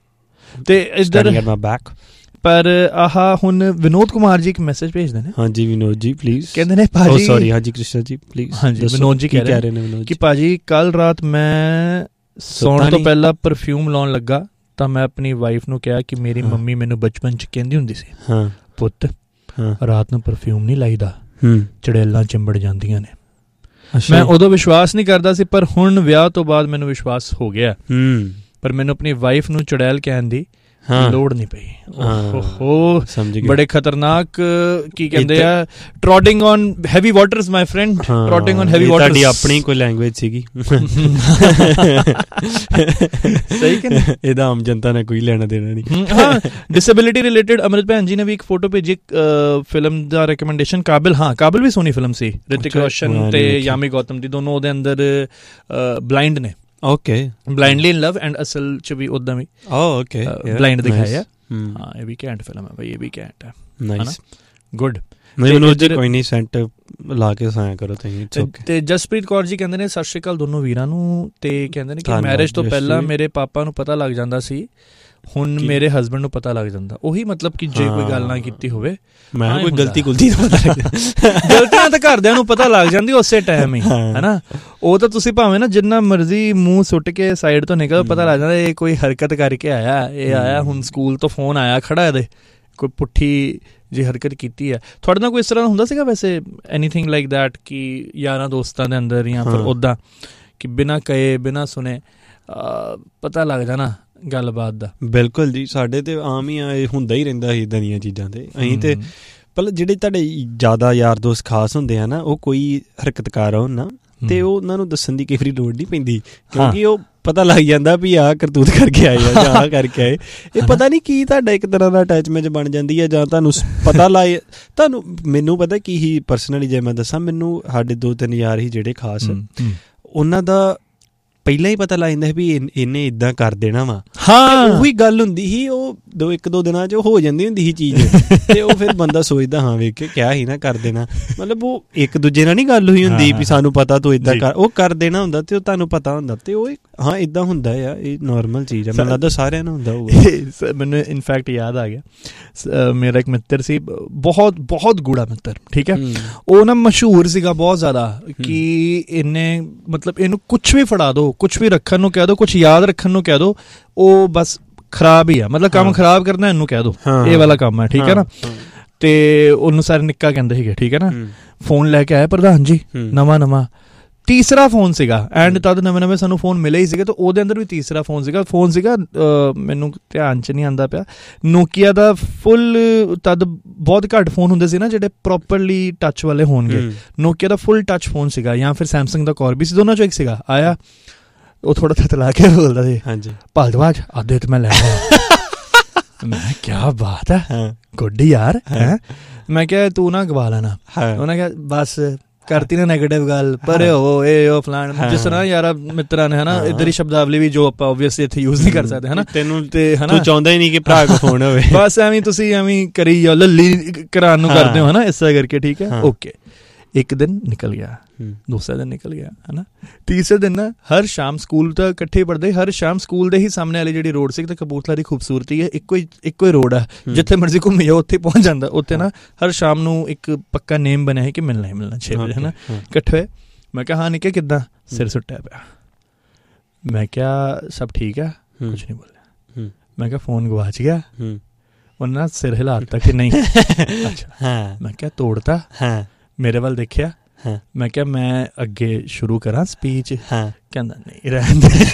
ਤੇ ਇੱਧਰ ਪਰ ਆਹ ਹੁਣ ਵਿਨੋਦ ਕੁਮਾਰ ਜੀ ਇੱਕ ਮੈਸੇਜ ਭੇਜਦੇ ਨੇ। ਹਾਂਜੀ ਵਿਨੋਦ ਜੀ ਪਲੀਜ਼, ਕਹਿੰਦੇ ਨੇ ਭਾਜੀ, ਸੌਰੀ ਹਾਂਜੀ ਕ੍ਰਿਸ਼ਨ ਜੀ ਪਲੀਜ਼। ਹਾਂਜੀ ਵਿਨੋਦ ਜੀ ਕਹਿ ਰਹੇ ਨੇ ਕਿ ਭਾਜੀ ਕੱਲ ਰਾਤ ਮੈਂ ਸੌਣ ਤੋਂ ਪਹਿਲਾਂ ਪਰਫਿਊਮ ਲਾਉਣ ਲੱਗਾ ਤਾਂ ਮੈਂ ਆਪਣੀ ਵਾਈਫ ਨੂੰ ਕਿਹਾ ਕਿ ਮੇਰੀ ਮੰਮੀ ਮੈਨੂੰ ਬਚਪਨ 'ਚ ਕਹਿੰਦੀ ਹੁੰਦੀ ਸੀ, ਪੁੱਤ ਰਾਤ ਨੂੰ ਪਰਫਿਊਮ ਨਹੀਂ ਲਾਈਦਾ, ਚੜੇਲਾਂ ਚਿੰਬੜ ਜਾਂਦੀਆਂ ਨੇ। ਮੈਂ ਉਦੋਂ ਵਿਸ਼ਵਾਸ ਨਹੀਂ ਕਰਦਾ ਸੀ, ਪਰ ਹੁਣ ਵਿਆਹ ਤੋਂ ਬਾਅਦ ਮੈਨੂੰ ਵਿਸ਼ਵਾਸ ਹੋ ਗਿਆ। ਪਰ ਮੈਨੂੰ ਆਪਣੀ ਵਾਈਫ ਨੂੰ ਚੁੜੈਲ ਕਹਿਣ ਦੀ ਲੋੜ ਨਹੀਂ ਪਈ। ਓਹੋ ਬੜੇ ਖਤਰਨਾਕ ਕੀ ਕਹਿੰਦੇ ਆ, ਟ੍ਰੋਡਿੰਗ on heavy waters my friend, ਟ੍ਰੋਡਿੰਗ on heavy waters. ਤੁਹਾਡੀ ਆਪਣੀ ਕੋਈ ਲੈਂਗੁਏਜ ਸੀਗੀ ਸਹੀ ਕਿ ਨਹੀਂ, ਇਹਦਾ ਆਮ ਜਨਤਾ ਨੇ ਕੋਈ ਲੈਣਾ ਦੇਣਾ ਨਹੀਂ। ਹਾਂ ਡਿਸੇਬਿਲਿਟੀ ਰਿਲੇਟਡ ਅਮਰਿਤ ਭੈਣ ਜੀ ਨੇ ਵੀ ਇੱਕ ਫੋਟੋ ਭੇਜੀ ਫਿਲਮ ਦਾ ਰეკਮੈਂਡੇਸ਼ਨ, ਕਾਬਿਲ। ਹਾਂ ਕਾਬਿਲ ਵੀ ਸੋਹਣੀ ਫਿਲਮ ਸੀ, ਰਿਤਿਕ ਰੋਸ਼ਨ ਤੇ ਯਾਮੀ ਗੌਤਮ ਦੀ, ਦੋਨੋਂ ਉਹਦੇ ਅੰਦਰ ਬਲਾਈਂਡ ਨੇ। Okay, blindly in love and ਅਸਲ ਚ ਵੀ ਉਦਾਂ ਵੀ ਓਕੇ ਬਲਾਈਂਡ ਦਿਖਾਇਆ। ਹਾਂ ਇਹ ਵੀ ਘੈਂਟ ਫਿਲਮ ਹੈ ਬਈ, ਇਹ ਵੀ ਘੈਂਟ ਹੈ। Nice, good. ਕੋਈ ਨਹੀਂ, ਸੈਂਟ ਲਾ ਕੇ ਸਾਇਆ ਕਰੋ ਤੁਸੀਂ। ਤੇ ਜਸਪ੍ਰੀਤ ਕੌਰ ਜੀ ਕਹਿੰਦੇ ਨੇ ਸਤਿ ਸ਼੍ਰੀ ਅਕਾਲ ਦੋਨੋਂ ਵੀਰਾਂ ਨੂੰ, ਤੇ ਕਹਿੰਦੇ ਨੇ ਕਿ ਮੈਰਿਜ ਤੋਂ ਪਹਿਲਾਂ ਮੇਰੇ ਪਾਪਾ ਨੂੰ ਪਤਾ ਲੱਗ ਜਾਂਦਾ ਸੀ, ਹੁਣ ਮੇਰੇ ਹਸਬੈਂਡ ਨੂੰ ਪਤਾ ਲੱਗ ਜਾਂਦਾ। ਉਹੀ ਮਤਲਬ ਕਿ ਜੇ ਕੋਈ ਗੱਲ ਨਾ ਕੀਤੀ ਹੋਵੇ, ਮੈਂ ਕੋਈ ਗਲਤੀ ਗੁਲਤੀ ਤਾਂ ਪਤਾ ਲੱਗ ਗਲਤੀਆਂ ਤਾਂ ਘਰਦਿਆਂ ਨੂੰ ਪਤਾ ਲੱਗ ਜਾਂਦੀ ਉਸੇ ਟਾਈਮ ਹੀ, ਹੈਨਾ। ਉਹ ਤਾਂ ਤੁਸੀਂ ਭਾਵੇਂ ਨਾ ਜਿੰਨਾ ਮਰਜ਼ੀ ਮੂੰਹ ਸੁੱਟ ਕੇ ਸਾਈਡ ਤੋਂ ਨਿਕਲ, ਪਤਾ ਲੱਗ ਜਾਂਦਾ ਇਹ ਕੋਈ ਹਰਕਤ ਕਰਕੇ ਆਇਆ, ਇਹ ਆਇਆ ਹੁਣ ਸਕੂਲ ਤੋਂ ਫੋਨ ਆਇਆ ਖੜਾ, ਇਹਦੇ ਕੋਈ ਪੁੱਠੀ ਜੇ ਹਰਕਤ ਕੀਤੀ ਹੈ। ਤੁਹਾਡੇ ਨਾਲ ਕੋਈ ਇਸ ਤਰ੍ਹਾਂ ਹੁੰਦਾ ਸੀਗਾ ਵੈਸੇ, ਐਨੀਥਿੰਗ ਲਾਈਕ ਦੈਟ, ਕਿ ਯਾਰਾਂ ਦੋਸਤਾਂ ਦੇ ਅੰਦਰ ਜਾਂ ਫਿਰ ਉੱਦਾਂ ਕਿ ਬਿਨਾਂ ਕਹੇ ਬਿਨਾਂ ਸੁਣੇ ਪਤਾ ਲੱਗ ਜਾਣਾ ਗੱਲਬਾਤ ਦਾ? ਬਿਲਕੁਲ ਜੀ, ਸਾਡੇ ਤੇ ਆਮ ਹੀ ਆ, ਇਹ ਹੁੰਦਾ ਹੀ ਰਹਿੰਦਾ ਸੀ ਇੱਦਾਂ ਦੀਆਂ ਚੀਜ਼ਾਂ। ਤੇ ਅਸੀਂ ਤੇ ਪਹਿਲਾਂ ਜਿਹੜੇ ਤੁਹਾਡੇ ਜ਼ਿਆਦਾ ਯਾਰ ਦੋਸਤ ਖਾਸ ਹੁੰਦੇ ਆ ਨਾ, ਉਹ ਕੋਈ ਹਰਕਤਕਾਰ ਹੋਣ ਨਾ, ਤੇ ਉਹ ਉਹਨਾਂ ਨੂੰ ਦੱਸਣ ਦੀ ਕਈ ਵਾਰੀ ਲੋੜ ਨਹੀਂ ਪੈਂਦੀ, ਕਿਉਂਕਿ ਉਹ ਪਤਾ ਲੱਗ ਜਾਂਦਾ ਵੀ ਆਹ ਕਰਤੂਤ ਕਰਕੇ ਆਏ ਆ ਜਾਂ ਆਹ ਕਰਕੇ ਆਏ। ਇਹ ਪਤਾ ਨਹੀਂ ਕੀ ਤੁਹਾਡਾ ਇੱਕ ਤਰ੍ਹਾਂ ਦਾ ਅਟੈਚਮੈਂਟ ਬਣ ਜਾਂਦੀ ਹੈ, ਜਾਂ ਤੁਹਾਨੂੰ ਪਤਾ ਲੱਗ ਤੁਹਾਨੂੰ। ਮੈਨੂੰ ਪਤਾ ਕੀ ਹੀ ਪਰਸਨਲੀ, ਜੇ ਮੈਂ ਦੱਸਾਂ, ਮੈਨੂੰ ਸਾਡੇ 2-3 ਯਾਰ ਹੀ ਜਿਹੜੇ ਖਾਸ, ਉਹਨਾਂ ਦਾ ਪਹਿਲਾਂ ਹੀ ਪਤਾ ਲੱਗ ਜਾਂਦਾ ਵੀ ਇਹਨੇ ਇੱਦਾਂ ਕਰ ਦੇਣਾ ਵਾ। ਹਾਂ ਉਹੀ ਗੱਲ ਹੁੰਦੀ ਸੀ, ਉਹ 1-2 ਦਿਨਾਂ 'ਚ ਹੋ ਜਾਂਦੀ ਹੁੰਦੀ ਸੀ ਚੀਜ਼, ਤੇ ਉਹ ਫਿਰ ਬੰਦਾ ਸੋਚਦਾ ਹਾਂ ਵੇਖ ਕੇ ਕਿਹਾ ਸੀ ਨਾ ਕਰ ਦੇਣਾ। ਮਤਲਬ ਉਹ ਇੱਕ ਦੂਜੇ ਨਾਲ ਨਹੀਂ ਗੱਲ ਹੋਈ ਹੁੰਦੀ ਵੀ ਸਾਨੂੰ ਪਤਾ ਤੂੰ ਇੱਦਾਂ ਕਰ, ਉਹ ਕਰ ਦੇਣਾ ਹੁੰਦਾ ਤੇ ਉਹ ਤੁਹਾਨੂੰ ਪਤਾ ਹੁੰਦਾ, ਤੇ ਉਹ ਹਾਂ ਇੱਦਾਂ ਹੁੰਦਾ ਆ, ਇਹ ਨੋਰਮਲ ਚੀਜ਼ ਆ, ਮੈਨੂੰ ਲੱਗਦਾ ਸਾਰਿਆਂ ਨੂੰ ਹੁੰਦਾ ਹੋਊਗਾ। ਮੈਨੂੰ ਇਨਫੈਕਟ ਯਾਦ ਆ ਗਿਆ, ਮੇਰਾ ਇੱਕ ਮਿੱਤਰ ਸੀ, ਬਹੁਤ ਬਹੁਤ ਗੂੜਾ ਮਿੱਤਰ, ਠੀਕ ਹੈ। ਉਹ ਨਾ ਮਸ਼ਹੂਰ ਸੀਗਾ ਬਹੁਤ ਜ਼ਿਆਦਾ, ਕਿ ਇਹਨੇ ਮਤਲਬ ਇਹਨੂੰ ਕੁਛ ਵੀ ਫੜਾ ਦੋ, ਕੁਛ ਵੀ ਰੱਖਣ ਨੂੰ ਕਹਿ ਦੋ, ਕੁਛ ਯਾਦ ਰੱਖਣ ਨੂੰ ਕਹਿ ਦੋ, ਉਹ ਬਸ ਖਰਾਬ ਹੀ ਆ, ਮਤਲਬ ਕੰਮ ਖਰਾਬ ਕਰਨਾ ਇਹਨੂੰ ਕਹਿ ਦੋ, ਇਹ ਵਾਲਾ ਕੰਮ ਹੈ, ਠੀਕ ਹੈ ਨਾ। ਤੇ ਉਹਨੂੰ ਸਾਰੇ ਨਿੱਕਾ ਕਹਿੰਦੇ ਸੀਗੇ, ਠੀਕ ਹੈ ਨਾ। ਫੋਨ ਲੈ ਕੇ ਆਇਆ ਪ੍ਰਧਾਨ ਜੀ, ਨਵਾਂ ਤੀਸਰਾ ਫੋਨ ਸੀਗਾ, ਐਂਡ ਤਦ ਨਵੇਂ ਸਾਨੂੰ ਫੋਨ ਮਿਲੇ ਹੀ ਸੀਗੇ, ਤਾਂ ਉਹਦੇ ਅੰਦਰ ਵੀ ਤੀਸਰਾ ਫੋਨ ਸੀਗਾ। ਮੈਨੂੰ ਧਿਆਨ 'ਚ ਨਹੀਂ ਆਉਂਦਾ ਪਿਆ, ਨੋਕੀਆ ਦਾ ਫੁੱਲ, ਤਦ ਬਹੁਤ ਘੱਟ ਫੋਨ ਹੁੰਦੇ ਸੀ ਨਾ ਜਿਹੜੇ ਪ੍ਰੋਪਰਲੀ ਟੱਚ ਵਾਲੇ ਹੋਣਗੇ, ਨੋਕੀਆ ਦਾ ਫੁੱਲ ਟੱਚ ਫੋਨ ਸੀਗਾ, ਜਾਂ ਫਿਰ ਸੈਮਸੰਗ ਦਾ ਕੌਰਬੀ ਸੀ, ਦੋਨਾਂ 'ਚੋਂ ਇੱਕ ਸੀਗਾ। ਆਇਆ ਉਹ ਥੋੜਾ ਥਤਲਾ ਕੇ ਬੋਲਦਾ ਸੀ, ਹਾਂਜੀ ਭਾਰਦਵਾਜ ਆਦੇ ਤੇ ਮੈਂ ਲੈ ਆਇਆ। ਮੈਂ ਕਿਆ ਬਾਤ ਹੈ, ਗੁੱਡ ਯਾਰ ਹੈ। ਮੈਂ ਕਿਹਾ ਤੂੰ ਨਾ ਗਵਾ ਲੈਣਾ। ਉਹਨੇ ਕਿਹਾ ਬਸ ਕਰਤੀ ਨਾ ਨੈਗੇਟਿਵ ਗੱਲ, ਪਰ ਉਹ ਫਲਾਣ, ਜਿਸ ਤਰ੍ਹਾਂ ਯਾਰਾ ਮਿੱਤਰਾਂ ਨੇ ਹਨਾ, ਇੱਧਰ ਹੀ ਸ਼ਬਦਾਵਲੀ ਵੀ ਜੋ ਆਪਾਂ ਓਬਵੀਅਸਲੀ ਇੱਥੇ ਯੂਜ਼ ਨਹੀਂ ਕਰ ਸਕਦੇ ਹਨਾ। ਤੈਨੂੰ ਤੇ ਹਨਾ ਤੂੰ ਚਾਹੁੰਦਾ ਹੀ ਨਹੀਂ ਕਿ ਭਰਾ ਕੋ ਫੋਨ ਹੋਵੇ, ਬਸ ਐਵੇਂ ਤੁਸੀਂ ਐਵੇਂ ਕਰੀ ਜਾਓ, ਲੱਲੀ ਕਰਾਉਣ ਨੂੰ ਕਰਦੇ ਹੋ ਹਨਾ, ਇਸ ਤਰ੍ਹਾਂ ਕਰਕੇ, ਠੀਕ ਹੈ ਓਕੇ। ਇੱਕ ਦਿਨ ਨਿਕਲ ਗਿਆ, ਦੂਸਰਾ ਦਿਨ ਨਿਕਲ ਗਿਆ ਹਨਾ, ਤੀਸਰੇ ਦਿਨ ਨਾ ਹਰ ਸ਼ਾਮ ਸਕੂਲ ਤਾਂ ਇਕੱਠੇ ਪੜ੍ਹਦੇ, ਹਰ ਸ਼ਾਮ ਸਕੂਲ ਦੇ ਹੀ ਸਾਹਮਣੇ ਵਾਲੀ ਜਿਹੜੀ ਰੋਡ ਸੀ, ਤੇ ਕਪੂਰਥਲਾ ਦੀ ਖੂਬਸੂਰਤੀ ਹੈ, ਇੱਕੋ ਹੀ ਰੋਡ ਆ, ਜਿੱਥੇ ਮਰਜ਼ੀ ਘੁੰਮੀ ਜਾਓ ਉੱਥੇ ਪਹੁੰਚ ਜਾਂਦਾ। ਉੱਥੇ ਨਾ ਹਰ ਸ਼ਾਮ ਨੂੰ ਇੱਕ ਪੱਕਾ ਨੇਮ ਬਣਿਆ ਹੈ ਕਿ ਮਿਲਣਾ ਹੀ ਮਿਲਣਾ 6 ਵਜੇ ਹਨਾ, ਇਕੱਠੇ ਹੋਏ। ਮੈਂ ਕਿਹਾ ਹਾਂ ਨਿੱਕੇ ਕਿੱਦਾਂ, ਸਿਰ ਸੁੱਟਿਆ ਪਿਆ। ਮੈਂ ਕਿਹਾ ਸਭ ਠੀਕ ਹੈ, ਕੁਛ ਨਹੀਂ ਬੋਲਿਆ। ਮੈਂ ਕਿਹਾ ਫੋਨ ਗਵਾਚ ਗਿਆ, ਉਹਨੇ ਨਾ ਸਿਰ ਹਿਲਾ ਦਿੱਤਾ ਕਿ ਨਹੀਂ। ਅੱਛਾ, ਮੈਂ ਕਿਹਾ ਤੋੜਤਾ, ਮੇਰੇ ਵੱਲ ਦੇਖਿਆ, ਮੈਂ ਕਿਹਾ ਮੈਂ ਅੱਗੇ ਸ਼ੁਰੂ ਕਰਾਂ ਸਪੀਚ, ਕਹਿੰਦਾ ਨਹੀਂ ਰਹਿਣ ਦੇ।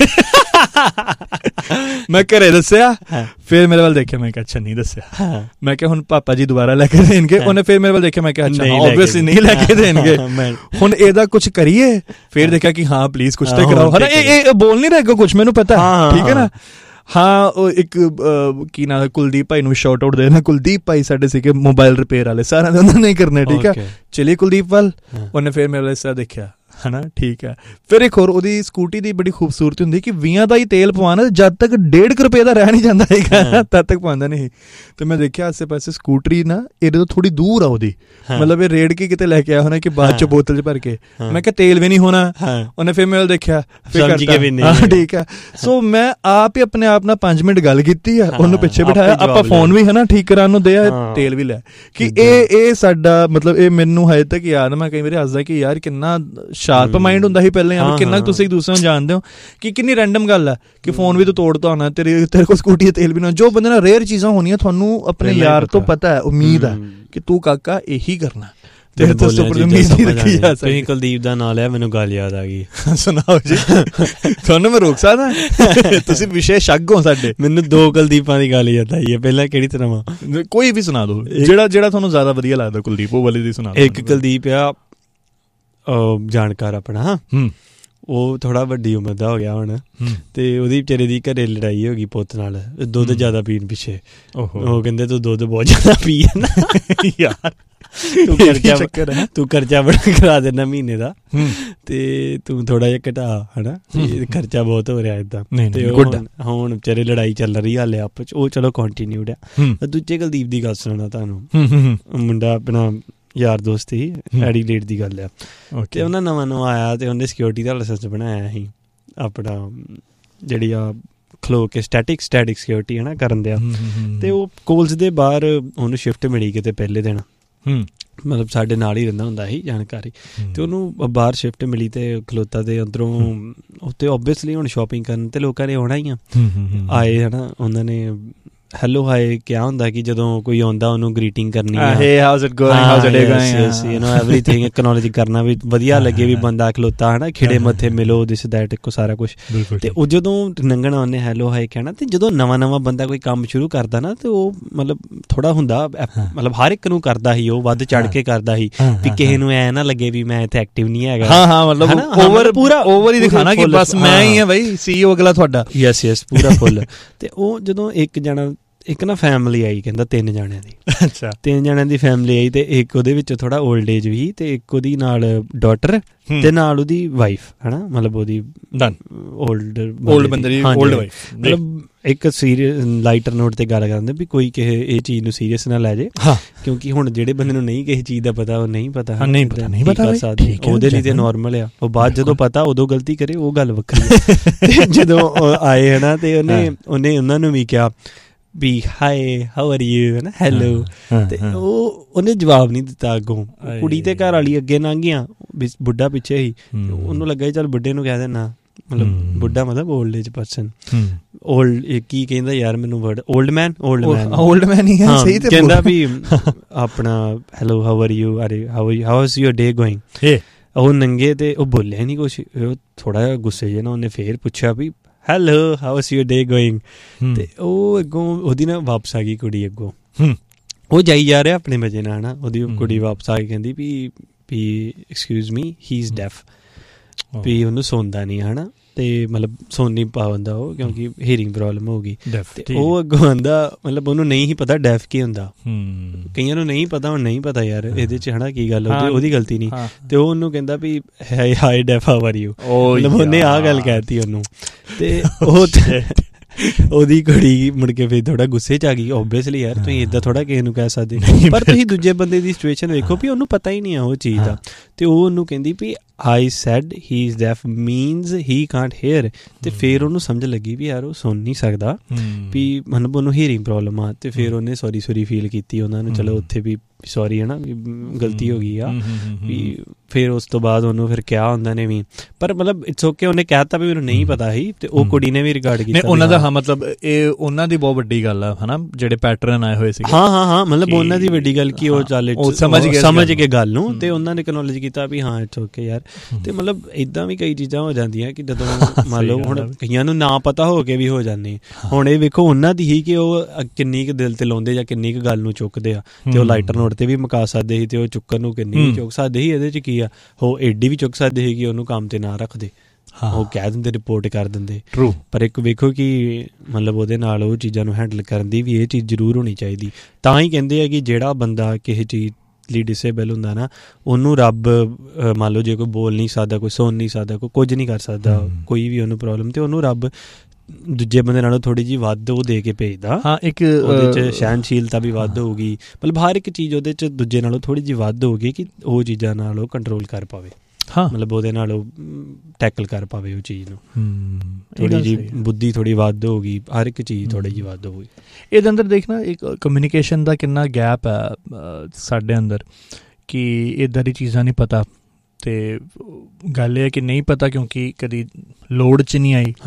ਮੈਂ ਘਰੇ ਦੱਸਿਆ, ਫਿਰ ਮੇਰੇ ਵੱਲ ਦੇਖਿਆ, ਮੈਂ ਕਿਹਾ ਅੱਛਾ ਨਹੀਂ ਦੱਸਿਆ। ਮੈਂ ਕਿਹਾ ਹੁਣ ਪਾਪਾ ਜੀ ਦੁਬਾਰਾ ਲੈ ਕੇ ਦੇਣਗੇ, ਉਹਨੇ ਫਿਰ ਮੇਰੇ ਵੱਲ ਦੇਖਿਆ, ਮੈਂ ਕਿਹਾ ਅੱਛਾ ਓਬਵੀਅਸਲੀ ਨਹੀਂ ਲੈ ਕੇ ਦੇਣਗੇ, ਹੁਣ ਇਹਦਾ ਕੁਛ ਕਰੀਏ। ਫਿਰ ਦੇਖਿਆ ਕਿ ਹਾਂ ਪਲੀਜ਼ ਕੁਛ ਤਾਂ ਕਰਾਓ ਹਨਾ, ਇਹ ਬੋਲ ਨਹੀਂ ਰਿਹਾ ਕੁਛ, ਮੈਨੂੰ ਪਤਾ ਠੀਕ ਹੈ ਨਾ। ਹਾਂ ਉਹ ਇੱਕ ਕੀ ਨਾਮ ਕੁਲਦੀਪ ਭਾਈ ਨੂੰ ਸ਼ਾਊਟ ਆਊਟ ਦੇ ਨਾ, ਕੁਲਦੀਪ ਭਾਈ ਸਾਡੇ ਸੀਗੇ ਮੋਬਾਈਲ ਰਿਪੇਅਰ ਵਾਲੇ, ਸਾਰਿਆਂ ਦੇ ਉਹਨਾਂ ਨੇ ਕਰਨੇ, ਠੀਕ ਹੈ। ਚਲੀਏ ਕੁਲਦੀਪ ਵੱਲ, ਉਹਨੇ ਫਿਰ ਮੇਰੇ ਵੱਲ ਇਸ ਤਰ੍ਹਾਂ ਦੇਖਿਆ ਹਨਾ, ਠੀਕ ਹੈ। ਫਿਰ ਇੱਕ ਹੋਰ ਉਹਦੀ ਸਕੂਟੀ ਦੀ ਬੜੀ ਖੂਬਸੂਰਤੀ ਹੁੰਦੀ ਕਿ 20 ਦਾ ਹੀ ਤੇਲ ਪਵਾਉਣਾ, ਜਦ ਤੱਕ 1.5 ਰੁਪਏ ਦਾ ਰਹਿ ਨਹੀਂ ਜਾਂਦਾ ਹੈਗਾ ਤਦ ਤੱਕ ਪਵਾਉਂਦਾ ਨਹੀਂ। ਤੇ ਮੈਂ ਦੇਖਿਆ ਆਸੇ ਪਾਸੇ ਸਕੂਟਰੀ ਨਾ ਇਹਦੇ ਤੋਂ ਥੋੜੀ ਦੂਰ ਆ ਉਹਦੀ, ਮਤਲਬ ਇਹ ਰੇੜ ਕੇ ਕਿਤੇ ਲੈ ਕੇ ਆਇਆ ਹੋਣਾ ਕਿ ਬਾਅਦ ਚ ਬੋਤਲ ਚ ਭਰ ਕੇ। ਮੈਂ ਕਿਹਾ ਤੇਲ ਵੀ ਨਹੀਂ ਹੋਣਾ। ਉਹਨੇ ਫਿਰ ਮੇਰੇ ਵੱਲ ਦੇਖਿਆ, ਠੀਕ ਹੈ। ਸੋ ਮੈਂ ਆਪ ਹੀ ਆਪਣੇ ਆਪ ਨਾਲ 5 ਮਿੰਟ ਗੱਲ ਕੀਤੀ ਆ, ਉਹਨੂੰ ਪਿੱਛੇ ਬਿਠਾਇਆ, ਆਪਾਂ ਫੋਨ ਵੀ ਹਨਾ ਠੀਕ ਕਰਾਉਣ ਨੂੰ ਦਿਆ, ਤੇਲ ਵੀ ਲਿਆ। ਕਿ ਇਹ ਸਾਡਾ ਮਤਲਬ ਇਹ ਮੈਨੂੰ ਹਜੇ ਤੱਕ ਯਾਦ, ਮੈਂ ਕਈ ਵਾਰੀ ਹੱਸਦਾ ਕਿ ਯਾਰ ਕਿੰਨਾ ਸ਼ਾਰਪ ਮਾਈਂਡ ਹੁੰਦਾ ਸੀ ਪਹਿਲਾਂ, ਕਿੰਨਾ ਤੁਸੀਂ ਇੱਕ ਦੂਸਰੇ ਨੂੰ ਜਾਣਦੇ ਹੋ, ਕਿ ਕਿੰਨੀ ਰੈਂਡਮ ਗੱਲ ਹੈ ਕਿ ਫੋਨ ਵੀ ਤੂੰ ਤੋੜਦਾ ਹੋਣਾ, ਤੇਰੇ ਕੋਲ ਸਕੂਟੀ ਤੇ ਤੇਲ ਵੀ ਨਾ। ਜੋ ਬੰਦੇ ਨਾਲ ਰੇਅਰ ਚੀਜ਼ਾਂ ਹੋਣੀਆਂ ਤੁਹਾਨੂੰ ਆਪਣੇ ਯਾਰ ਤੋਂ ਪਤਾ ਹੈ, ਉਮੀਦ ਹੈ ਕਿ ਤੂੰ ਕਾਕਾ ਇਹੀ ਕਰਨਾ, ਤੇਰੇ ਤੋਂ ਸੁਪਰ ਉਮੀਦ ਨਹੀਂ ਰੱਖੀ ਜਾ ਸਕਦੀ। ਤੁਸੀਂ ਕੁਲਦੀਪ ਦਾ ਨਾਂ ਲਿਆ, ਮੈਨੂੰ ਗੱਲ ਯਾਦ ਆ ਗਈ। ਸੁਣਾਓ ਜੀ। ਤੁਹਾਨੂੰ ਮੈਂ ਰੋਕ ਸਕਦਾ? ਤੁਸੀਂ ਵਿਸ਼ੇਸ਼ ਅੱਗ ਹੋ ਸਾਡੇ। ਮੈਨੂੰ 2 ਕੁਲਦੀਪਾਂ ਦੀ ਗੱਲ ਯਾਦ ਆਈ ਹੈ। ਪਹਿਲਾਂ ਕਿਹੜੀ ਤਰ੍ਹਾਂ? ਕੋਈ ਵੀ ਸੁਣਾ ਦਿਓ, ਜਿਹੜਾ ਤੁਹਾਨੂੰ ਜ਼ਿਆਦਾ ਵਧੀਆ ਲੱਗਦਾ ਕੁਲਦੀਪ, ਉਹ ਵਾਲੀ ਦੀ ਸੁਣਾ ਦਿਓ। ਇੱਕ ਕੁਲਦੀਪ ਆ ਜਾਣਕਾਰ ਆਪਣਾ, ਉਹ ਥੋੜਾ ਵੱਡੀ ਉਮਰ ਦਾ ਹੋ ਗਿਆ ਹੁਣ, ਤੇ ਉਹਦੀ ਵਿਚਾਰੇ ਦੀ ਘਰੇ ਲੜਾਈ ਹੋ ਗਈ ਪੁੱਤ ਨਾਲ, ਦੁੱਧ ਜ਼ਿਆਦਾ ਪੀਣ ਪਿੱਛੇ। ਉਹ ਕਹਿੰਦੇ ਤੂੰ ਦੁੱਧ ਬਹੁਤ ਜ਼ਿਆਦਾ ਪੀ ਨਾ ਯਾਰ, ਤੂੰ ਖਰਚਾ ਬੜਾ ਕਰਾ ਦੇਣਾ ਮਹੀਨੇ ਦਾ, ਤੇ ਤੂੰ ਥੋੜਾ ਜਿਹਾ ਘਟਾ, ਹਨਾ, ਖਰਚਾ ਬਹੁਤ ਹੋ ਰਿਹਾ ਏਦਾਂ। ਤੇ ਹੁਣ ਵਿਚਾਰੇ ਲੜਾਈ ਚੱਲ ਰਹੀ ਹਾਲੇ ਆਪਸ ਚ, ਉਹ ਚਲੋ ਕੰਟੀਨਿਊਡ ਆ। ਦੂਜੇ ਕੁਲਦੀਪ ਦੀ ਗੱਲ ਸੁਣਾਉਣਾ ਤੁਹਾਨੂੰ। ਮੁੰਡਾ ਆਪਣਾ ਯਾਰ ਦੋਸਤ ਸੀ, ਐਡੀਲੇਡ ਦੀ ਗੱਲ ਆ, ਤੇ ਉਹਨਾਂ ਨਵਾਂ ਆਇਆ ਤੇ ਉਹਨੇ ਸਿਕਿਉਰਿਟੀ ਦਾ ਲਾਇਸੈਂਸ ਬਣਾਇਆ ਸੀ ਆਪਣਾ, ਜਿਹੜੀ ਆ ਖਲੋ ਕੇ ਸਟੈਟਿਕ ਸਿਕਿਉਰਿਟੀ ਹੈ ਨਾ ਕਰਨ ਦਿਆ। ਤੇ ਉਹ ਕੋਲਜ ਦੇ ਬਾਹਰ ਉਹਨੂੰ ਸ਼ਿਫਟ ਮਿਲੀ ਕਿਤੇ ਪਹਿਲੇ ਦਿਨ, ਮਤਲਬ ਸਾਡੇ ਨਾਲ ਹੀ ਰਹਿੰਦਾ ਹੁੰਦਾ ਸੀ ਜਾਣਕਾਰੀ, ਤੇ ਉਹਨੂੰ ਬਾਹਰ ਸ਼ਿਫਟ ਮਿਲੀ ਤੇ ਖਲੋਤਾ ਤੇ ਅੰਦਰੋਂ ਉੱਤੇ ਓਬਵੀਅਸਲੀ ਹੁਣ ਸ਼ੋਪਿੰਗ ਕਰਨ ਤੇ ਲੋਕਾਂ ਨੇ ਆਉਣਾ ਹੀ ਆ, ਆਏ ਹਨਾ, ਉਹਨਾਂ ਨੇ ਹੈਲੋ ਹਾਏ ਕਿਹਾ ਹੁੰਦਾ ਕਿ ਜਦੋਂ ਕੋਈ ਆਉਂਦਾ ਉਹਨੂੰ ਗ੍ਰੀਟਿੰਗ ਕਰਨੀ ਹੈ, hey how's it going, how's your day going, yes you know everything acknowledge ਕਰਨਾ ਵੀ ਵਧੀਆ ਲੱਗੇ ਵੀ ਬੰਦਾ ਖਲੋਤਾ ਹਨਾ, ਖਿੜੇ ਮੱਥੇ ਮਿਲੋ ਦਿਸ ਦੈਟ ਕੋ ਸਾਰਾ ਕੁਛ। ਤੇ ਉਹ ਜਦੋਂ ਲੰਘਣਾ ਉਹਨੇ ਹੈਲੋ ਹਾਏ ਕਹਿਣਾ, ਤੇ ਜਦੋਂ ਨਵਾਂ ਬੰਦਾ ਕੋਈ ਕੰਮ ਸ਼ੁਰੂ ਕਰਦਾ ਨਾ, ਤੇ ਉਹ ਮਤਲਬ ਥੋੜਾ ਹੁੰਦਾ, ਮਤਲਬ ਹਰ ਇੱਕ ਨੂੰ ਕਰਦਾ ਸੀ, ਉਹ ਵੱਧ ਚੜ ਕੇ ਕਰਦਾ ਸੀ ਵੀ ਕਿਸੇ ਨੂੰ ਐ ਨਾ ਲੱਗੇ ਵੀ ਮੈਂ ਇੱਥੇ ਐਕਟਿਵ ਨਹੀਂ ਹੈਗਾ। ਹਾਂ ਮਤਲਬ ਪੂਰਾ ਓਵਰ ਹੀ ਦਿਖਾਣਾ ਕਿ ਬਸ ਮੈਂ ਹੀ ਆ ਬਈ CEO ਅਗਲਾ ਤੁਹਾਡਾ। ਯੈਸ ਪੂਰਾ ਫੁੱਲ। ਤੇ ਉਹ ਜਦੋਂ ਇੱਕ ਨਾ ਫੈਮਿਲੀ ਆਈ, ਕਹਿੰਦਾ 3 ਜਣਿਆਂ ਦੀ, ਅੱਛਾ 3 ਜਣਿਆਂ ਦੀ ਫੈਮਿਲੀ ਆਈ, ਤੇ ਇੱਕ ਉਹਦੇ ਵਿੱਚ ਥੋੜਾ ਓਲਡ ਏਜ ਵੀ, ਤੇ ਇੱਕ ਉਹਦੀ ਨਾਲ ਡਾਟਰ ਤੇ ਨਾਲ ਉਹਦੀ ਵਾਈਫ, ਹਨਾ, ਮਤਲਬ ਉਹਦੀ ਓਲਡ ਬੰਦੇ ਦੀ ਓਲਡ ਵਾਈਫ। ਮਤਲਬ ਇੱਕ ਸੀਰੀਅਸ ਲਾਈਟਰ ਨੋਟ ਤੇ ਗੱਲ ਕਰਦੇ ਵੀ ਕੋਈ ਕਿਸੇ ਇਹ ਚੀਜ਼ ਨੂੰ ਸੀਰੀਅਸ ਨਾ ਲੈ ਜੇ, ਕਿਉਂਕਿ ਹੁਣ ਜਿਹੜੇ ਬੰਦੇ ਨੂੰ ਨਹੀਂ ਕਿਸੇ ਚੀਜ਼ ਦਾ ਪਤਾ, ਉਹ ਨਹੀਂ ਪਤਾ ਉਹਦੇ ਲਈ ਤੇ ਨੋਰਮਲ ਆ। ਉਹ ਬਾਅਦ ਜਦੋਂ ਪਤਾ ਉਦੋਂ ਗਲਤੀ ਕਰੇ, ਉਹ ਗੱਲ ਵੱਖਰੀ। ਤੇ ਜਦੋਂ ਆਏ ਹਨਾ, ਤੇ ਉਹਨੇ ਉਹਨਾਂ ਨੂੰ ਵੀ ਕਿਹਾ ਵੀ ਹਾਏ ਹਾਊ ਆਰ ਯੂ, ਹੈ ਨਾ, ਹੈਲੋ, ਤੇ ਉਹਨੇ ਜਵਾਬ ਨਹੀਂ ਦਿੱਤਾ। ਅੱਗੋਂ ਕੁੜੀ ਤੇ ਘਰ ਵਾਲੀ ਅੱਗੇ ਲੰਘ ਗਈਆਂ, ਬੁੱਢਾ ਪਿੱਛੇ ਹੀ, ਉਹਨੂੰ ਲੱਗਾ ਚੱਲ ਬੁੱਢੇ ਨੂੰ ਕਹਿ ਦੇਣਾ, ਮਤਲਬ ਬੁੱਢਾ ਮਤਲਬ ਓਲਡ ਏਜ ਪਰਸਨ, ਓਲਡ ਕੀ ਕਹਿੰਦਾ ਯਾਰ ਮੈਨੂੰ ਵਰਡ, ਓਲਡ ਮੈਨ ਹੀ ਹੈ, ਸਹੀ ਤੇ ਕਹਿੰਦਾ ਵੀ ਆਪਣਾ ਹੈਲੋ ਹਾਊ ਆਰ ਯੂ, ਅਰੇ how is your day going. ਉਹ ਨੰਗੇ ਤੇ ਉਹ ਬੋਲਿਆ ਨਹੀਂ ਕੁਛ, ਉਹ ਥੋੜਾ ਜਿਹਾ ਗੁੱਸੇ ਜਿਹਾ ਨਾ, ਉਹਨੇ ਫੇਰ ਪੁੱਛਿਆ ਵੀ hello how is your day going, ਤੇ ਉਹ ਅੱਗੋਂ ਉਹਦੀ ਨਾ ਵਾਪਸ ਆ ਗਈ ਕੁੜੀ, ਅੱਗੋਂ ਉਹ ਜਾਈ ਜਾ ਰਿਹਾ ਆਪਣੇ ਮਜ਼ੇ ਨਾਲ ਨਾ, ਉਹਦੀ ਕੁੜੀ ਵਾਪਸ ਆ ਕੇ ਕਹਿੰਦੀ ਵੀ excuse me he is deaf, ਵੀ ਉਹਨੂੰ ਸੁਣਦਾ ਨਹੀਂ, ਹਨਾ, ਤੇ ਮਤਲਬ ਸੁਣ ਨਹੀਂ ਪਾਉਂਦਾ ਉਹ, ਕਿਉਂਕਿ ਹੀਅਰਿੰਗ ਪ੍ਰੋਬਲਮ ਹੋ ਗਈ। ਤੇ ਉਹ ਅੱਗੋਂ ਆਂਦਾ, ਮਤਲਬ ਉਹਨੂੰ ਨਹੀਂ ਹੀ ਪਤਾ ਡੈਫ ਕੀ ਹੁੰਦਾ, ਕਈਆਂ ਨੂੰ ਨਹੀਂ ਪਤਾ, ਹੁਣ ਨਹੀਂ ਪਤਾ ਯਾਰ ਇਹਦੇ ਚ, ਹਨਾ, ਕੀ ਗੱਲ, ਉਹਦੀ ਗਲਤੀ ਨਹੀਂ। ਤੇ ਉਹ ਉਹਨੂੰ ਕਹਿੰਦਾ ਵੀ high deaf how are you, ਮਤਲਬ ਉਹਨੇ ਆਹ ਗੱਲ ਕਹਿਤੀ ਉਹਨੂੰ, ਤੇ ਉਹ ਉਹਦੀ ਕੁੜੀ ਮੁੜ ਕੇ ਫਿਰ ਥੋੜਾ ਗੁੱਸੇ ਚ ਆ ਗਈ। ਓਬਵੀਅਸਲੀ ਯਾਰ ਤੁਸੀਂ ਏਦਾਂ ਥੋੜਾ ਕਿਸੇ ਨੂੰ ਕਹਿ ਸਕਦੇ, ਪਰ ਤੁਸੀਂ ਦੂਜੇ ਬੰਦੇ ਦੀ ਸਿਚੁਏਸ਼ਨ ਵੇਖੋ ਵੀ ਉਹਨੂੰ ਪਤਾ ਹੀ ਨਹੀਂ ਆ ਉਹ ਚੀਜ਼ ਦਾ, ਤੇ ਉਹ ਉਹਨੂੰ ਕਹਿੰਦੀ ਵੀ I said he is deaf means he can't hear, ਤੇ ਫਿਰ ਉਹਨੂੰ ਸਮਝ ਲੱਗੀ ਵੀ ਯਾਰ ਉਹ ਸੁਣ ਨਹੀਂ ਸਕਦਾ, ਵੀ ਮਤਲਬ ਉਹਨੂੰ ਹੀਅਰਿੰਗ ਪ੍ਰੋਬਲਮ ਆ, ਤੇ ਫਿਰ ਉਹਨੇ ਸੌਰੀ ਫੀਲ ਕੀਤੀ ਉਹਨਾਂ ਨੂੰ, ਚਲੋ ਉੱਥੇ ਵੀ ਸੌਰੀ ਹੈ ਨਾ, ਗਲਤੀ ਹੋ ਗਈ ਆ ਵੀ। ਫਿਰ ਉਸ ਤੋਂ ਬਾਅਦ ਉਹਨੂੰ ਫਿਰ ਕਿਹਾ ਉਹਨਾਂ ਨੇ ਵੀ, ਪਰ ਮਤਲਬ ਇਟਸ ਓਕੇ, ਉਹਨੇ ਕਹਿ ਦਿੱਤਾ ਵੀ ਮੈਨੂੰ ਨਹੀਂ ਪਤਾ ਸੀ, ਤੇ ਉਹ ਕੁੜੀ ਨੇ ਵੀ ਰਿਗਾਰਡ ਕੀਤਾ ਉਹਨਾਂ ਦਾ। ਹਾਂ ਮਤਲਬ ਇਹ ਉਹਨਾਂ ਦੀ ਬਹੁਤ ਵੱਡੀ ਗੱਲ ਆ, ਹਨਾ, ਜਿਹੜੇ ਪੈਟਰਨ ਆਏ ਹੋਏ ਸੀ। ਹਾਂ ਮਤਲਬ ਉਹਨਾਂ ਦੀ ਵੱਡੀ ਗੱਲ ਕਿ ਉਹ ਚੱਲ ਸਮਝ ਕੇ ਗੱਲ ਨੂੰ, ਤੇ ਉਹਨਾਂ ਨੇ ਐਕਨੋਲੇਜ ਕੀਤਾ ਵੀ ਹਾਂ ਇਟਸ ਓਕੇ ਯਾਰ। ਤੇ ਮਤਲਬ ਏਦਾਂ ਵੀ ਕਈ ਚੀਜ਼ਾਂ ਹੋ ਜਾਂਦੀਆਂ ਕਿ ਜਦੋਂ ਮੰਨ ਲਓ ਹੁਣ ਕਈਆਂ ਨੂੰ ਨਾ ਪਤਾ ਹੋ ਕੇ ਵੀ ਹੋ ਜਾਂਦੇ। ਹੁਣ ਇਹ ਵੇਖੋ ਉਹਨਾਂ ਦੀ ਹੀ ਕਿ ਉਹ ਕਿੰਨੀ ਕੁ ਦਿਲ ਤੇ ਲਾਉਂਦੇ ਜਾਂ ਕਿੰਨੀ ਕੁ ਗੱਲ ਨੂੰ ਚੁੱਕਦੇ ਆ, ਤੇ ਉਹ ਲਾਈਟਰ ਨੋਟ ਤੇ ਵੀ ਮੁਕਾ ਸਕਦੇ ਸੀ, ਤੇ ਉਹ ਚੁੱਕਣ ਨੂੰ ਕਿੰਨੀ ਵੀ ਚੁੱਕ ਸਕਦੇ ਸੀ। ਇਹਦੇ ਚ ਕੀ ਆ, ਉਹ ਏਡੀ ਵੀ ਚੁੱਕ ਸਕਦੇ ਸੀ ਕਿ ਉਹਨੂੰ ਕੰਮ ਤੇ ਨਾ ਰੱਖਦੇ, ਉਹ ਕਹਿ ਦਿੰਦੇ, ਰਿਪੋਰਟ ਕਰ ਦਿੰਦੇ। ਪਰ ਇੱਕ ਵੇਖੋ ਕਿ ਮਤਲਬ ਉਹਦੇ ਨਾਲ ਉਹ ਚੀਜ਼ਾਂ ਨੂੰ ਹੈਂਡਲ ਕਰਨ ਦੀ ਵੀ ਇਹ ਚੀਜ਼ ਜ਼ਰੂਰ ਹੋਣੀ ਚਾਹੀਦੀ। ਤਾਂ ਹੀ ਕਹਿੰਦੇ ਆ ਕਿ ਜਿਹੜਾ ਬੰਦਾ ਕਿਸੇ ਚੀਜ਼ ਲਈ ਡਿਸੇਬਲ ਹੁੰਦਾ ਨਾ, ਉਹਨੂੰ ਰੱਬ ਮੰਨ ਲਓ ਜੇ ਕੋਈ ਬੋਲ ਨਹੀਂ ਸਕਦਾ, ਕੋਈ ਸੁਣ ਨਹੀਂ ਸਕਦਾ, ਕੋਈ ਕੁਝ ਨਹੀਂ ਕਰ ਸਕਦਾ, ਕੋਈ ਵੀ ਉਹਨੂੰ ਪ੍ਰੋਬਲਮ, ਤੇ ਉਹਨੂੰ ਰੱਬ ਦੂਜੇ ਬੰਦੇ ਨਾਲੋਂ ਥੋੜੀ ਜਿਹੀ ਵੱਧ ਉਹ ਦੇ ਕੇ ਭੇਜਦਾ। ਹਾਂ, ਇੱਕ ਉਹਦੇ ਚ ਸਹਿਣਸ਼ੀਲਤਾ ਵੀ ਵੱਧ ਹੋਊਗੀ, ਮਤਲਬ ਹਰ ਇੱਕ ਚੀਜ਼ ਉਹਦੇ ਚ ਦੂਜੇ ਨਾਲੋਂ ਥੋੜੀ ਜਿਹੀ ਵੱਧ ਹੋਊਗੀ ਕਿ ਉਹ ਚੀਜ਼ਾਂ ਨਾਲ ਉਹ ਕੰਟਰੋਲ ਕਰ ਪਾਵੇ। ਹਾਂ, ਮਤਲਬ ਉਹਦੇ ਨਾਲ ਉਹ ਟੈਕਲ ਕਰ ਪਾਵੇ ਉਹ ਚੀਜ਼ ਨੂੰ। ਥੋੜੀ ਜਿਹੀ ਬੁੱਧੀ ਥੋੜੀ ਵੱਧ ਹੋਊਗੀ, ਹਰ ਇੱਕ ਚੀਜ਼ ਥੋੜੀ ਜਿਹੀ ਵੱਧ ਹੋਊਗੀ। ਇਹਦੇ ਅੰਦਰ ਦੇਖਣਾ ਇੱਕ ਕਮਿਊਨੀਕੇਸ਼ਨ ਦਾ ਕਿੰਨਾ ਗੈਪ ਹੈ ਸਾਡੇ ਅੰਦਰ, ਕਿ ਇੱਦਾਂ ਦੀ ਚੀਜ਼ਾਂ ਨਹੀਂ ਪਤਾ, ਤੇ ਗੱਲ ਇਹ ਹੈ ਕਿ ਨਹੀਂ ਪਤਾ ਕਿਉਂਕਿ ਕਦੀ ਲੋੜ 'ਚ ਨਹੀਂ ਆਈ। ਹਾਂ,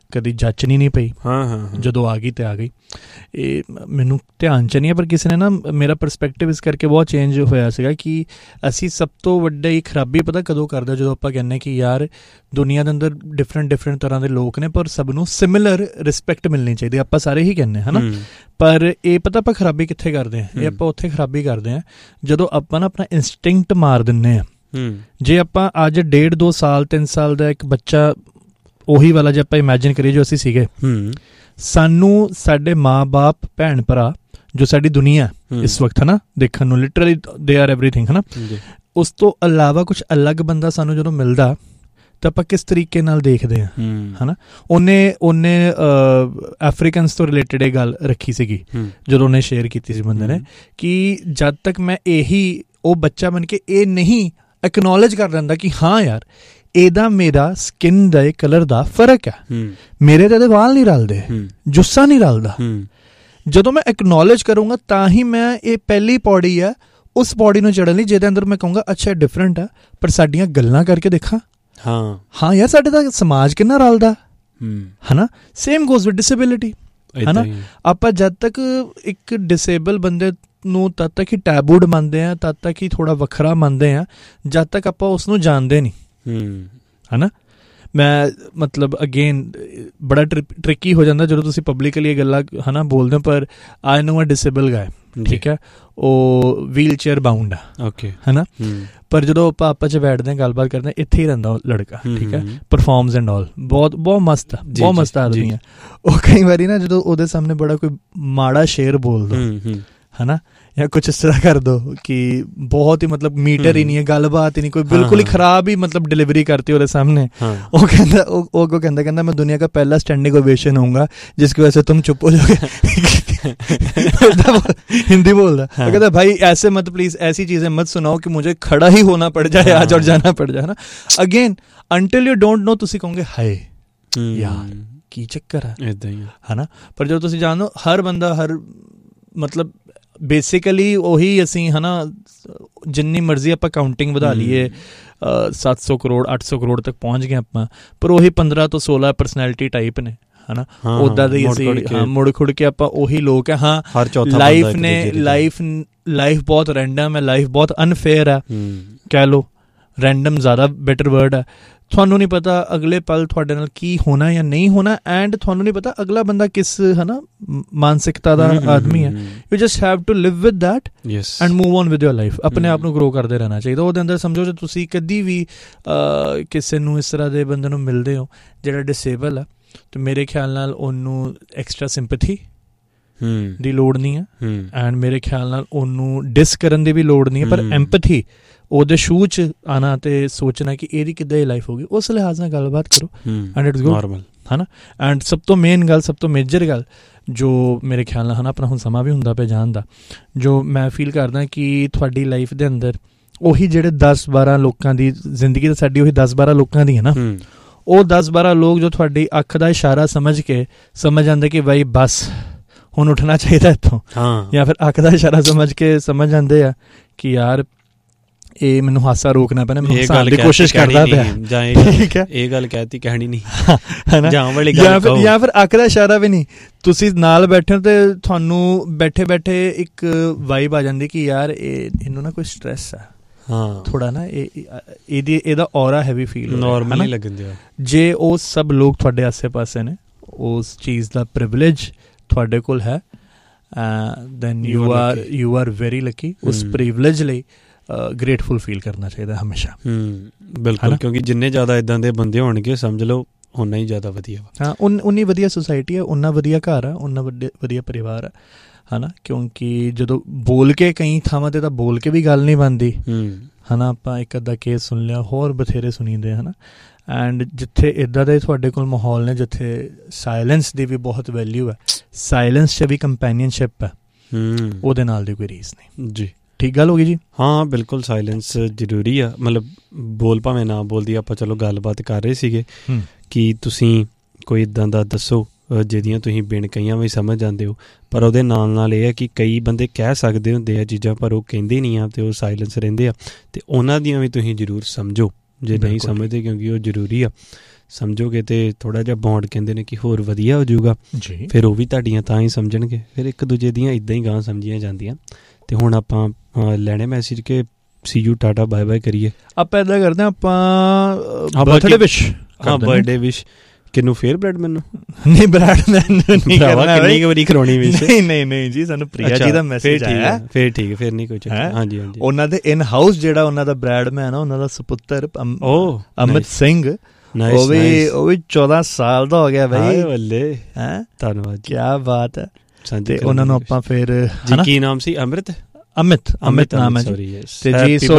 ਕਦੀ ਜੱਚਣੀ ਨਹੀਂ ਪਈ। ਜਦੋਂ ਆ ਗਈ ਤੇ ਆ ਗਈ। ਇਹ ਮੈਨੂੰ ਧਿਆਨ 'ਚ ਨਹੀਂ ਹੈ, ਪਰ ਕਿਸੇ ਨੇ ਨਾ ਮੇਰਾ ਪਰਸਪੈਕਟਿਵ ਇਸ ਕਰਕੇ ਬਹੁਤ ਚੇਂਜ ਹੋਇਆ ਸੀਗਾ ਕਿ ਅਸੀਂ ਸਭ ਤੋਂ ਵੱਡੀ ਖਰਾਬੀ ਪਤਾ ਕਦੋਂ ਕਰਦੇ, ਜਦੋਂ ਆਪਾਂ ਕਹਿੰਦੇ ਕਿ ਯਾਰ ਦੁਨੀਆ ਦੇ ਅੰਦਰ ਡਿਫਰੈਂਟ ਤਰ੍ਹਾਂ ਦੇ ਲੋਕ ਨੇ ਪਰ ਸਭ ਨੂੰ ਸਿਮਿਲਰ ਰਿਸਪੈਕਟ ਮਿਲਣੀ ਚਾਹੀਦੀ, ਆਪਾਂ ਸਾਰੇ ਹੀ ਕਹਿੰਦੇ ਹੈ ਨਾ। ਪਰ ਇਹ ਪਤਾ ਆਪਾਂ ਖਰਾਬੀ ਕਿੱਥੇ ਕਰਦੇ ਹਾਂ, ਇਹ ਆਪਾਂ ਉੱਥੇ ਖਰਾਬੀ ਕਰਦੇ ਹਾਂ ਜਦੋਂ ਆਪਾਂ ਨਾ ਆਪਣਾ ਇੰਸਟਿੰਕਟ ਮਾਰ ਦਿੰਦੇ ਹਾਂ। ਜੇ ਆਪਾਂ ਅੱਜ 1.5-2 ਸਾਲ 3 ਸਾਲ ਦਾ ਇੱਕ ਬੱਚਾ ਉਹੀ ਵਾਲਾ ਜੇ ਆਪਾਂ ਇਮੈਜਿਨ ਕਰੀਏ ਜੋ ਅਸੀਂ ਸੀਗੇ, ਸਾਨੂੰ ਸਾਡੇ ਮਾਂ-ਬਾਪ ਭੈਣ ਭਰਾ ਜੋ ਸਾਡੀ ਦੁਨੀਆ ਇਸ ਵਕਤ ਹੈ ਨਾ ਦੇਖਣ ਨੂੰ ਲਿਟਰਲੀ ਦੇ ਆਰ ਐਵਰੀਥਿੰਗ ਹੈ ਨਾ, ਉਸ ਤੋਂ ਇਲਾਵਾ ਕੁਛ ਅਲੱਗ ਬੰਦਾ ਸਾਨੂੰ ਜਦੋਂ ਮਿਲਦਾ ਤਾਂ ਆਪਾਂ ਕਿਸ ਤਰੀਕੇ ਨਾਲ ਦੇਖਦੇ ਹਾਂ ਹੈ ਨਾ। ਉਹਨੇ ਅਫਰੀਕਨਸ ਤੋਂ ਰਿਲੇਟਡ ਇਹ ਗੱਲ ਰੱਖੀ ਸੀਗੀ ਜਦੋਂ ਉਹਨੇ ਸ਼ੇਅਰ ਕੀਤੀ ਸੀ ਬੰਦੇ ਨੇ ਕਿ ਜਦ ਤੱਕ ਮੈਂ ਉਹ ਬੱਚਾ ਬਣ ਕੇ ਇਹ ਨਹੀਂ ਐਕਨੋਲੇਜ ਕਰ ਲੈਂਦਾ ਕਿ ਹਾਂ ਯਾਰ ਇਹਦਾ ਮੇਰਾ ਸਕਿਨ ਦੇ ਕਲਰ ਦਾ ਫਰਕ ਹੈ, ਮੇਰੇ ਤਾਂ ਇਹਦੇ ਵਾਲ ਨਹੀਂ ਰਲਦੇ, ਜੁੱਸਾ ਨਹੀਂ ਰਲਦਾ, ਜਦੋਂ ਮੈਂ ਐਕਨੋਲੇਜ ਕਰੂੰਗਾ ਤਾਂ ਹੀ ਮੈਂ ਇਹ ਪਹਿਲੀ ਪੌੜੀ ਹੈ ਉਸ ਪੌੜੀ ਨੂੰ ਚੜ੍ਹਨ ਲਈ ਜਿਹਦੇ ਅੰਦਰ ਮੈਂ ਕਹੂੰਗਾ ਅੱਛਾ ਡਿਫਰੈਂਟ ਆ। ਪਰ ਸਾਡੀਆਂ ਗੱਲਾਂ ਕਰਕੇ ਦੇਖਾਂ ਹਾਂ ਯਾਰ ਸਾਡੇ ਤਾਂ ਸਮਾਜ ਕਿੰਨਾ ਰਲਦਾ ਹੈ ਨਾ। ਸੇਮ ਗੋਜ਼ ਵਿਦ ਡਿਸੇਬਿਲਿਟੀ ਹੈ ਨਾ। ਆਪਾਂ ਜਦ ਤੱਕ ਇੱਕ ਡਿਸੇਬਲ ਬੰਦੇ ਨੂੰ ਤਦ ਤੱਕ ਹੀ ਟੈਬੂਡ ਮੰਨਦੇ ਹਾਂ, ਤਦ ਤੱਕ ਹੀ ਥੋੜ੍ਹਾ ਵੱਖਰਾ ਮੰਨਦੇ ਹਾਂ ਜਦ ਤੱਕ ਆਪਾਂ ਉਸ ਨੂੰ ਜਾਣਦੇ ਨਹੀਂ ਹੈ ਨਾ। ਮੈਂ ਮਤਲਬ ਅਗੇਨ ਬੜਾ ਟ੍ਰਿਕੀ ਹੋ ਜਾਂਦਾ ਜਦੋਂ ਤੁਸੀਂ ਪਬਲਿਕਲੀ ਇਹ ਗੱਲਾਂ ਹੈ ਨਾ ਬੋਲਦੇ ਹੋ। ਪਰ ਆਈ ਨੋ ਅ ਡਿਸੇਬਲ ਗਾਏ, ਠੀਕ ਹੈ, ਉਹ ਵੀਲ ਚੇਅਰ ਬਾਉਂਡ ਆ, ਓਕੇ ਹੈ ਨਾ। ਪਰ ਜਦੋਂ ਆਪਾਂ ਆਪਸ 'ਚ ਬੈਠਦੇ ਹਾਂ ਗੱਲਬਾਤ ਕਰਦੇ ਹਾਂ ਇੱਥੇ ਹੀ ਰਹਿੰਦਾ ਉਹ ਲੜਕਾ, ਠੀਕ ਹੈ, ਪਰਫੋਰਮਸ ਐਂਡ ਆਲ ਬਹੁਤ ਮਸਤ ਆ, ਬਹੁਤ ਮਸਤ ਆਦਮੀ ਆ। ਉਹ ਕਈ ਵਾਰੀ ਨਾ ਜਦੋਂ ਉਹਦੇ ਸਾਹਮਣੇ ਬੜਾ ਕੋਈ ਮਾੜਾ ਸ਼ੇਰ ਬੋਲ ਦੋ ਹੈ ਨਾ ਜਾਂ ਕੁਛ ਇਸ ਤਰ੍ਹਾਂ ਕਰ ਦੋ ਕਿ ਬਹੁਤ ਹੀ ਮਤਲਬ ਮੀਟਰ ਹੀ ਨਹੀਂ ਹੈ, ਗੱਲਬਾਤ ਹੀ ਨਹੀਂ, ਕੋਈ ਬਿਲਕੁਲ ਹੀ ਖਰਾਬ ਹੀ ਮਤਲਬ ਡਿਲੀਵਰੀ ਕਰਤੀ ਉਹਦੇ ਸਾਹਮਣੇ, ਉਹ ਕਹਿੰਦਾ ਮੈਂ ਦੁਨੀਆ का पहला स्टैंडिंग ओवेशन होऊंगा जिसकी वजह से तुम चुप हो जाओगे। हिंदी बोल रहा है, कहता भाई ऐसे मत प्लीज ऐसी चीजें मत सुनाओ कि मुझे खड़ा ही होना पड़ जाए आज और जाना पड़ जाए ना। Again until you don't know ਤੁਸੀਂ ਕਹੋਗੇ ਹਾਏ ਯਾਰ ਕੀ ਚੱਕਰ ਹੈ ਨਾ। ਪਰ ਜਦੋਂ ਤੁਸੀਂ ਜਾਣੋ ਹਰ ਬੰਦਾ ਹਰ ਮਤਲਬ ਬੇਸਿਕਲੀ ਉਹੀ ਅਸੀਂ ਹੈ ਨਾ ਜਿੰਨੀ ਮਰਜ਼ੀ ਆਪਾਂ ਕਾਊਂਟਿੰਗ ਵਧਾ ਲਈਏ 700 ਕਰੋੜ 800 ਕਰੋੜ ਤੱਕ ਪਹੁੰਚ ਗਏ ਆਪਾਂ, ਪਰ ਉਹੀ 15 ਤੋਂ 16 ਪਰਸਨੈਲਿਟੀ ਟਾਈਪ ਨੇ ਹੈ ਨਾ। ਉੱਦਾਂ ਦੇ ਅਸੀਂ ਮੁੜ ਖੁੜ ਕੇ ਆਪਾਂ ਉਹੀ ਲੋਕ ਹੈ। ਹਾਂ ਲਾਈਫ ਬਹੁਤ ਰੈਂਡਮ ਹੈ, ਲਾਈਫ ਬਹੁਤ ਅਨਫੇਅਰ ਹੈ, ਕਹਿ ਲਓ ਰੈਂਡਮ ਜ਼ਿਆਦਾ ਬੈਟਰ ਵਰਡ ਹੈ। ਤੁਹਾਨੂੰ ਨਹੀਂ ਪਤਾ ਅਗਲੇ ਪਲ ਤੁਹਾਡੇ ਨਾਲ ਕੀ ਹੋਣਾ ਜਾਂ ਨਹੀਂ ਹੋਣਾ, ਐਂਡ ਤੁਹਾਨੂੰ ਨਹੀਂ ਪਤਾ ਅਗਲਾ ਬੰਦਾ ਕਿਸ ਹੈ ਨਾ ਮਾਨਸਿਕਤਾ ਦਾ ਆਦਮੀ ਹੈ। You just have to Liv with that and move on with your life. ਆਪਣੇ ਆਪ ਨੂੰ ਗਰੋ ਕਰਦੇ ਰਹਿਣਾ ਚਾਹੀਦਾ। ਉਹਦੇ ਅੰਦਰ ਸਮਝੋ ਜੇ ਤੁਸੀਂ ਕਦੀ ਵੀ ਕਿਸੇ ਨੂੰ ਇਸ ਤਰ੍ਹਾਂ ਦੇ ਬੰਦੇ ਨੂੰ ਮਿਲਦੇ ਹੋ ਜਿਹੜਾ ਡਿਸੇਬਲ ਆ, ਤੇ ਮੇਰੇ ਖਿਆਲ ਨਾਲ ਉਹਨੂੰ ਐਕਸਟਰਾ ਸਿੰਪੈਥੀ ਦੀ ਲੋੜ ਨਹੀਂ ਹੈ, ਐਂਡ ਮੇਰੇ ਖਿਆਲ ਨਾਲ ਉਹਨੂੰ ਡਿਸ ਕਰਨ ਦੀ ਵੀ ਲੋੜ ਨਹੀਂ ਹੈ, ਪਰ ਐਂਪਥੀ ਉਹਦੇ ਸ਼ੂ 'ਚ ਆਉਣਾ ਤੇ ਸੋਚਣਾ ਕਿ ਇਹਦੀ ਕਿੱਦਾਂ ਇਹ ਲਾਈਫ ਹੋ ਗਈ, ਉਸ ਲਿਹਾਜ਼ ਨਾਲ ਗੱਲਬਾਤ ਕਰੋ ਐਂਡ ਇਟਸ ਗੁੱਡ ਹੈ ਨਾ। ਐਂਡ ਸਭ ਤੋਂ ਮੇਨ ਗੱਲ, ਸਭ ਤੋਂ ਮੇਜਰ ਗੱਲ ਜੋ ਮੇਰੇ ਖਿਆਲ ਨਾਲ ਹੈ ਨਾ, ਆਪਣਾ ਹੁਣ ਸਮਾਂ ਵੀ ਹੁੰਦਾ ਪਿਆ ਜਾਣ ਦਾ, ਜੋ ਮੈਂ ਫੀਲ ਕਰਦਾ ਕਿ ਤੁਹਾਡੀ ਲਾਈਫ ਦੇ ਅੰਦਰ ਉਹੀ ਜਿਹੜੇ 10-12 ਲੋਕਾਂ ਦੀ ਜ਼ਿੰਦਗੀ ਤਾਂ ਸਾਡੀ ਉਹੀ 10-12 ਲੋਕਾਂ ਦੀ ਹੈ ਨਾ, ਉਹ 10-12 ਲੋਕ ਜੋ ਤੁਹਾਡੀ ਅੱਖ ਦਾ ਇਸ਼ਾਰਾ ਸਮਝ ਕੇ ਸਮਝ ਜਾਂਦੇ ਕਿ ਬਾਈ ਬਸ ਹੁਣ ਉੱਠਣਾ ਚਾਹੀਦਾ ਇੱਥੋਂ, ਜਾਂ ਫਿਰ ਅੱਖ ਦਾ ਇਸ਼ਾਰਾ ਸਮਝ ਕੇ ਸਮਝ ਜਾਂਦੇ ਆ ਕਿ ਯਾਰ ਇਹ ਮੈਨੂੰ ਹਾਸਾ ਰੋਕਣਾ ਪੈਣਾ, ਮੈਂ ਹੱਸਣ ਦੀ ਕੋਸ਼ਿਸ਼ ਕਰਦਾ ਪਿਆ, ਠੀਕ ਹੈ ਇਹ ਗੱਲ ਕਹਿਤੀ ਕਹਿਣੀ ਨਹੀਂ ਹੈ ਨਾ, ਜਾਂ ਫਿਰ ਅੱਖ ਦਾ ਇਸ਼ਾਰਾ ਵੀ ਨਹੀਂ, ਤੁਸੀਂ ਨਾਲ ਬੈਠੇ ਹੋ ਤੇ ਤੁਹਾਨੂੰ ਬੈਠੇ ਬੈਠੇ ਇੱਕ ਵਾਈਬ ਆ ਜਾਂਦੀ ਕਿ ਯਾਰ ਇਹਨੂੰ ਨਾ ਕੋਈ ਸਟ੍ਰੈਸ ਆ, ਥੋੜਾ ਨਾ ਇਹਦਾ ਔਰਾ ਹੈਵੀ ਫੀਲ ਨਾਰਮਲੀ ਲੱਗਣ ਦਿਓ। ਜੇ ਉਹ ਸਭ ਲੋਕ ਤੁਹਾਡੇ ਆਸੇ ਪਾਸੇ ਨੇ, ਉਸ ਚੀਜ਼ ਦਾ ਪ੍ਰਿਵਿਲੇਜ ਤੁਹਾਡੇ ਕੋਲ ਹੈ, then you are very Lucky. ਉਸ ਪ੍ਰਿਵਿਲੇਜ ਲਈ ਗ੍ਰੇਟਫੁਲ ਫੀਲ ਕਰਨਾ ਚਾਹੀਦਾ ਹਮੇਸ਼ਾ। ਬਿਲਕੁਲ, ਕਿਉਂਕਿ ਜਿੰਨੇ ਜ਼ਿਆਦਾ ਇੱਦਾਂ ਦੇ ਬੰਦੇ ਹੋਣਗੇ ਸਮਝ ਲਓ ਓਨਾ ਹੀ ਜ਼ਿਆਦਾ ਵਧੀਆ ਵਾ। ਹਾਂ, ਉਨੀ ਵਧੀਆ ਸੁਸਾਇਟੀ ਹੈ, ਉਨਾ ਵਧੀਆ ਘਰ ਆ, ਉਨਾ ਵਧੀਆ ਪਰਿਵਾਰ ਆ, ਹੈ ਨਾ। ਕਿਉਂਕਿ ਜਦੋਂ ਬੋਲ ਕੇ ਕਈ ਥਾਵਾਂ 'ਤੇ ਤਾਂ ਬੋਲ ਕੇ ਵੀ ਗੱਲ ਨਹੀਂ ਬਣਦੀ ਹੈ ਨਾ। ਆਪਾਂ ਇੱਕ ਅੱਧਾ ਕੇਸ ਸੁਣ ਲਿਆ, ਹੋਰ ਬਥੇਰੇ ਸੁਣੀਦੇ ਹੈ ਨਾ। ਐਂਡ ਜਿੱਥੇ ਇੱਦਾਂ ਦੇ ਤੁਹਾਡੇ ਕੋਲ ਮਾਹੌਲ ਨੇ ਜਿੱਥੇ ਸਾਇਲੈਂਸ ਦੀ ਵੀ ਬਹੁਤ ਵੈਲਿਊ ਹੈ, ਸਾਇਲੈਂਸ 'ਚ ਵੀ ਕੰਪੈਨੀਅਨਸ਼ਿਪ ਹੈ, ਉਹਦੇ ਨਾਲ ਦੀ ਕੋਈ ਰੀਸ ਨਹੀਂ ਜੀ। ਠੀਕ ਗੱਲ ਹੋ ਗਈ ਜੀ। ਹਾਂ ਬਿਲਕੁਲ, ਸਾਇਲੈਂਸ ਜ਼ਰੂਰੀ ਆ। ਮਤਲਬ ਬੋਲ ਭਾਵੇਂ ਨਾ ਬੋਲਦੀ, ਆਪਾਂ ਚਲੋ ਗੱਲਬਾਤ ਕਰ ਰਹੇ ਸੀਗੇ ਕਿ ਤੁਸੀਂ ਕੋਈ ਇੱਦਾਂ ਦਾ ਦੱਸੋ ਜਿਹਦੀਆਂ ਤੁਸੀਂ ਬਿਨ ਕਈਆਂ ਵੀ ਸਮਝ ਜਾਂਦੇ ਹੋ, ਪਰ ਉਹਦੇ ਨਾਲ ਨਾਲ ਇਹ ਹੈ ਕਿ ਕਈ ਬੰਦੇ ਕਹਿ ਸਕਦੇ ਹੁੰਦੇ ਆ ਚੀਜ਼ਾਂ ਪਰ ਉਹ ਕਹਿੰਦੇ ਨਹੀਂ ਆ, ਅਤੇ ਉਹ ਸਾਇਲੈਂਸ ਰਹਿੰਦੇ ਆ, ਅਤੇ ਉਹਨਾਂ ਦੀਆਂ ਵੀ ਤੁਸੀਂ ਜ਼ਰੂਰ ਸਮਝੋ ਜੇ ਨਹੀਂ ਸਮਝਦੇ, ਕਿਉਂਕਿ ਉਹ ਜ਼ਰੂਰੀ ਆ। ਸਮਝੋਗੇ ਤੇ ਥੋੜ੍ਹਾ ਜਿਹਾ ਬੌਂਡ ਕਹਿੰਦੇ ਨੇ ਕਿ ਹੋਰ ਵਧੀਆ ਹੋ ਜਾਊਗਾ, ਫਿਰ ਉਹ ਵੀ ਤੁਹਾਡੀਆਂ ਤਾਂ ਹੀ ਸਮਝਣਗੇ, ਫਿਰ ਇੱਕ ਦੂਜੇ ਦੀਆਂ ਇੱਦਾਂ ਹੀ ਗਾਂ ਸਮਝੀਆਂ ਜਾਂਦੀਆਂ। ਤੇ ਹੁਣ ਆਪਾਂ ਲੈਣੇ ਮੈਸੇਜ ਕਿ ਸੀ ਯੂ ਟਾਟਾ ਬਾਏ ਬਾਏ ਕਰੀਏ। ਆਪਾਂ ਇੱਦਾਂ ਕਰਦੇ ਹਾਂ, ਆਪਾਂ ਬਰਥਡੇ ਵਿਸ਼ ਬਰਥਡੇ ਵਿਸ਼ ਕਿਹਨੂੰ? ਫੇਰ ਬ੍ਰੈਡ ਮੈਨੂੰ ਨਹੀਂ, ਬ੍ਰੈਡ ਮੈਨੂੰ ਨਹੀਂ ਕਰਨਾ, ਕਿੰਨੀ ਵਾਰੀ ਕਰਾਉਣੀ ਵਿਸ਼? ਨਹੀਂ ਜੀ, ਸਾਨੂੰ ਪ੍ਰਿਆ ਜੀ ਦਾ ਮੈਸੇਜ ਆਇਆ। ਫੇਰ ਠੀਕ ਹੈ, ਫੇਰ ਨਹੀਂ ਕੁਝ। ਹਾਂਜੀ ਹਾਂਜੀ, ਉਹਨਾਂ ਦੇ ਇਨ ਹਾਊਸ ਜਿਹੜਾ ਉਹਨਾਂ ਦਾ ਬ੍ਰੈਡ ਮੈਨ ਆ, ਉਹਨਾਂ ਦਾ ਸੁਪੁੱਤਰ ਅਮਿਤ ਸਿੰਘ, ਉਹ ਵੀ 14 ਸਾਲ ਦਾ ਹੋ ਗਿਆ ਬਈ। ਬੱਲੇ, ਧੰਨਵਾਦ, ਕੀ ਬਾਤ ਹੈ। ਤੇ ਉਹਨਾਂ ਨੂੰ ਆਪਾਂ ਫਿਰ ਕੀ ਨਾਮ ਸੀ? ਅਮਿਤ ਨਾਮ ਹੈ ਜੀ।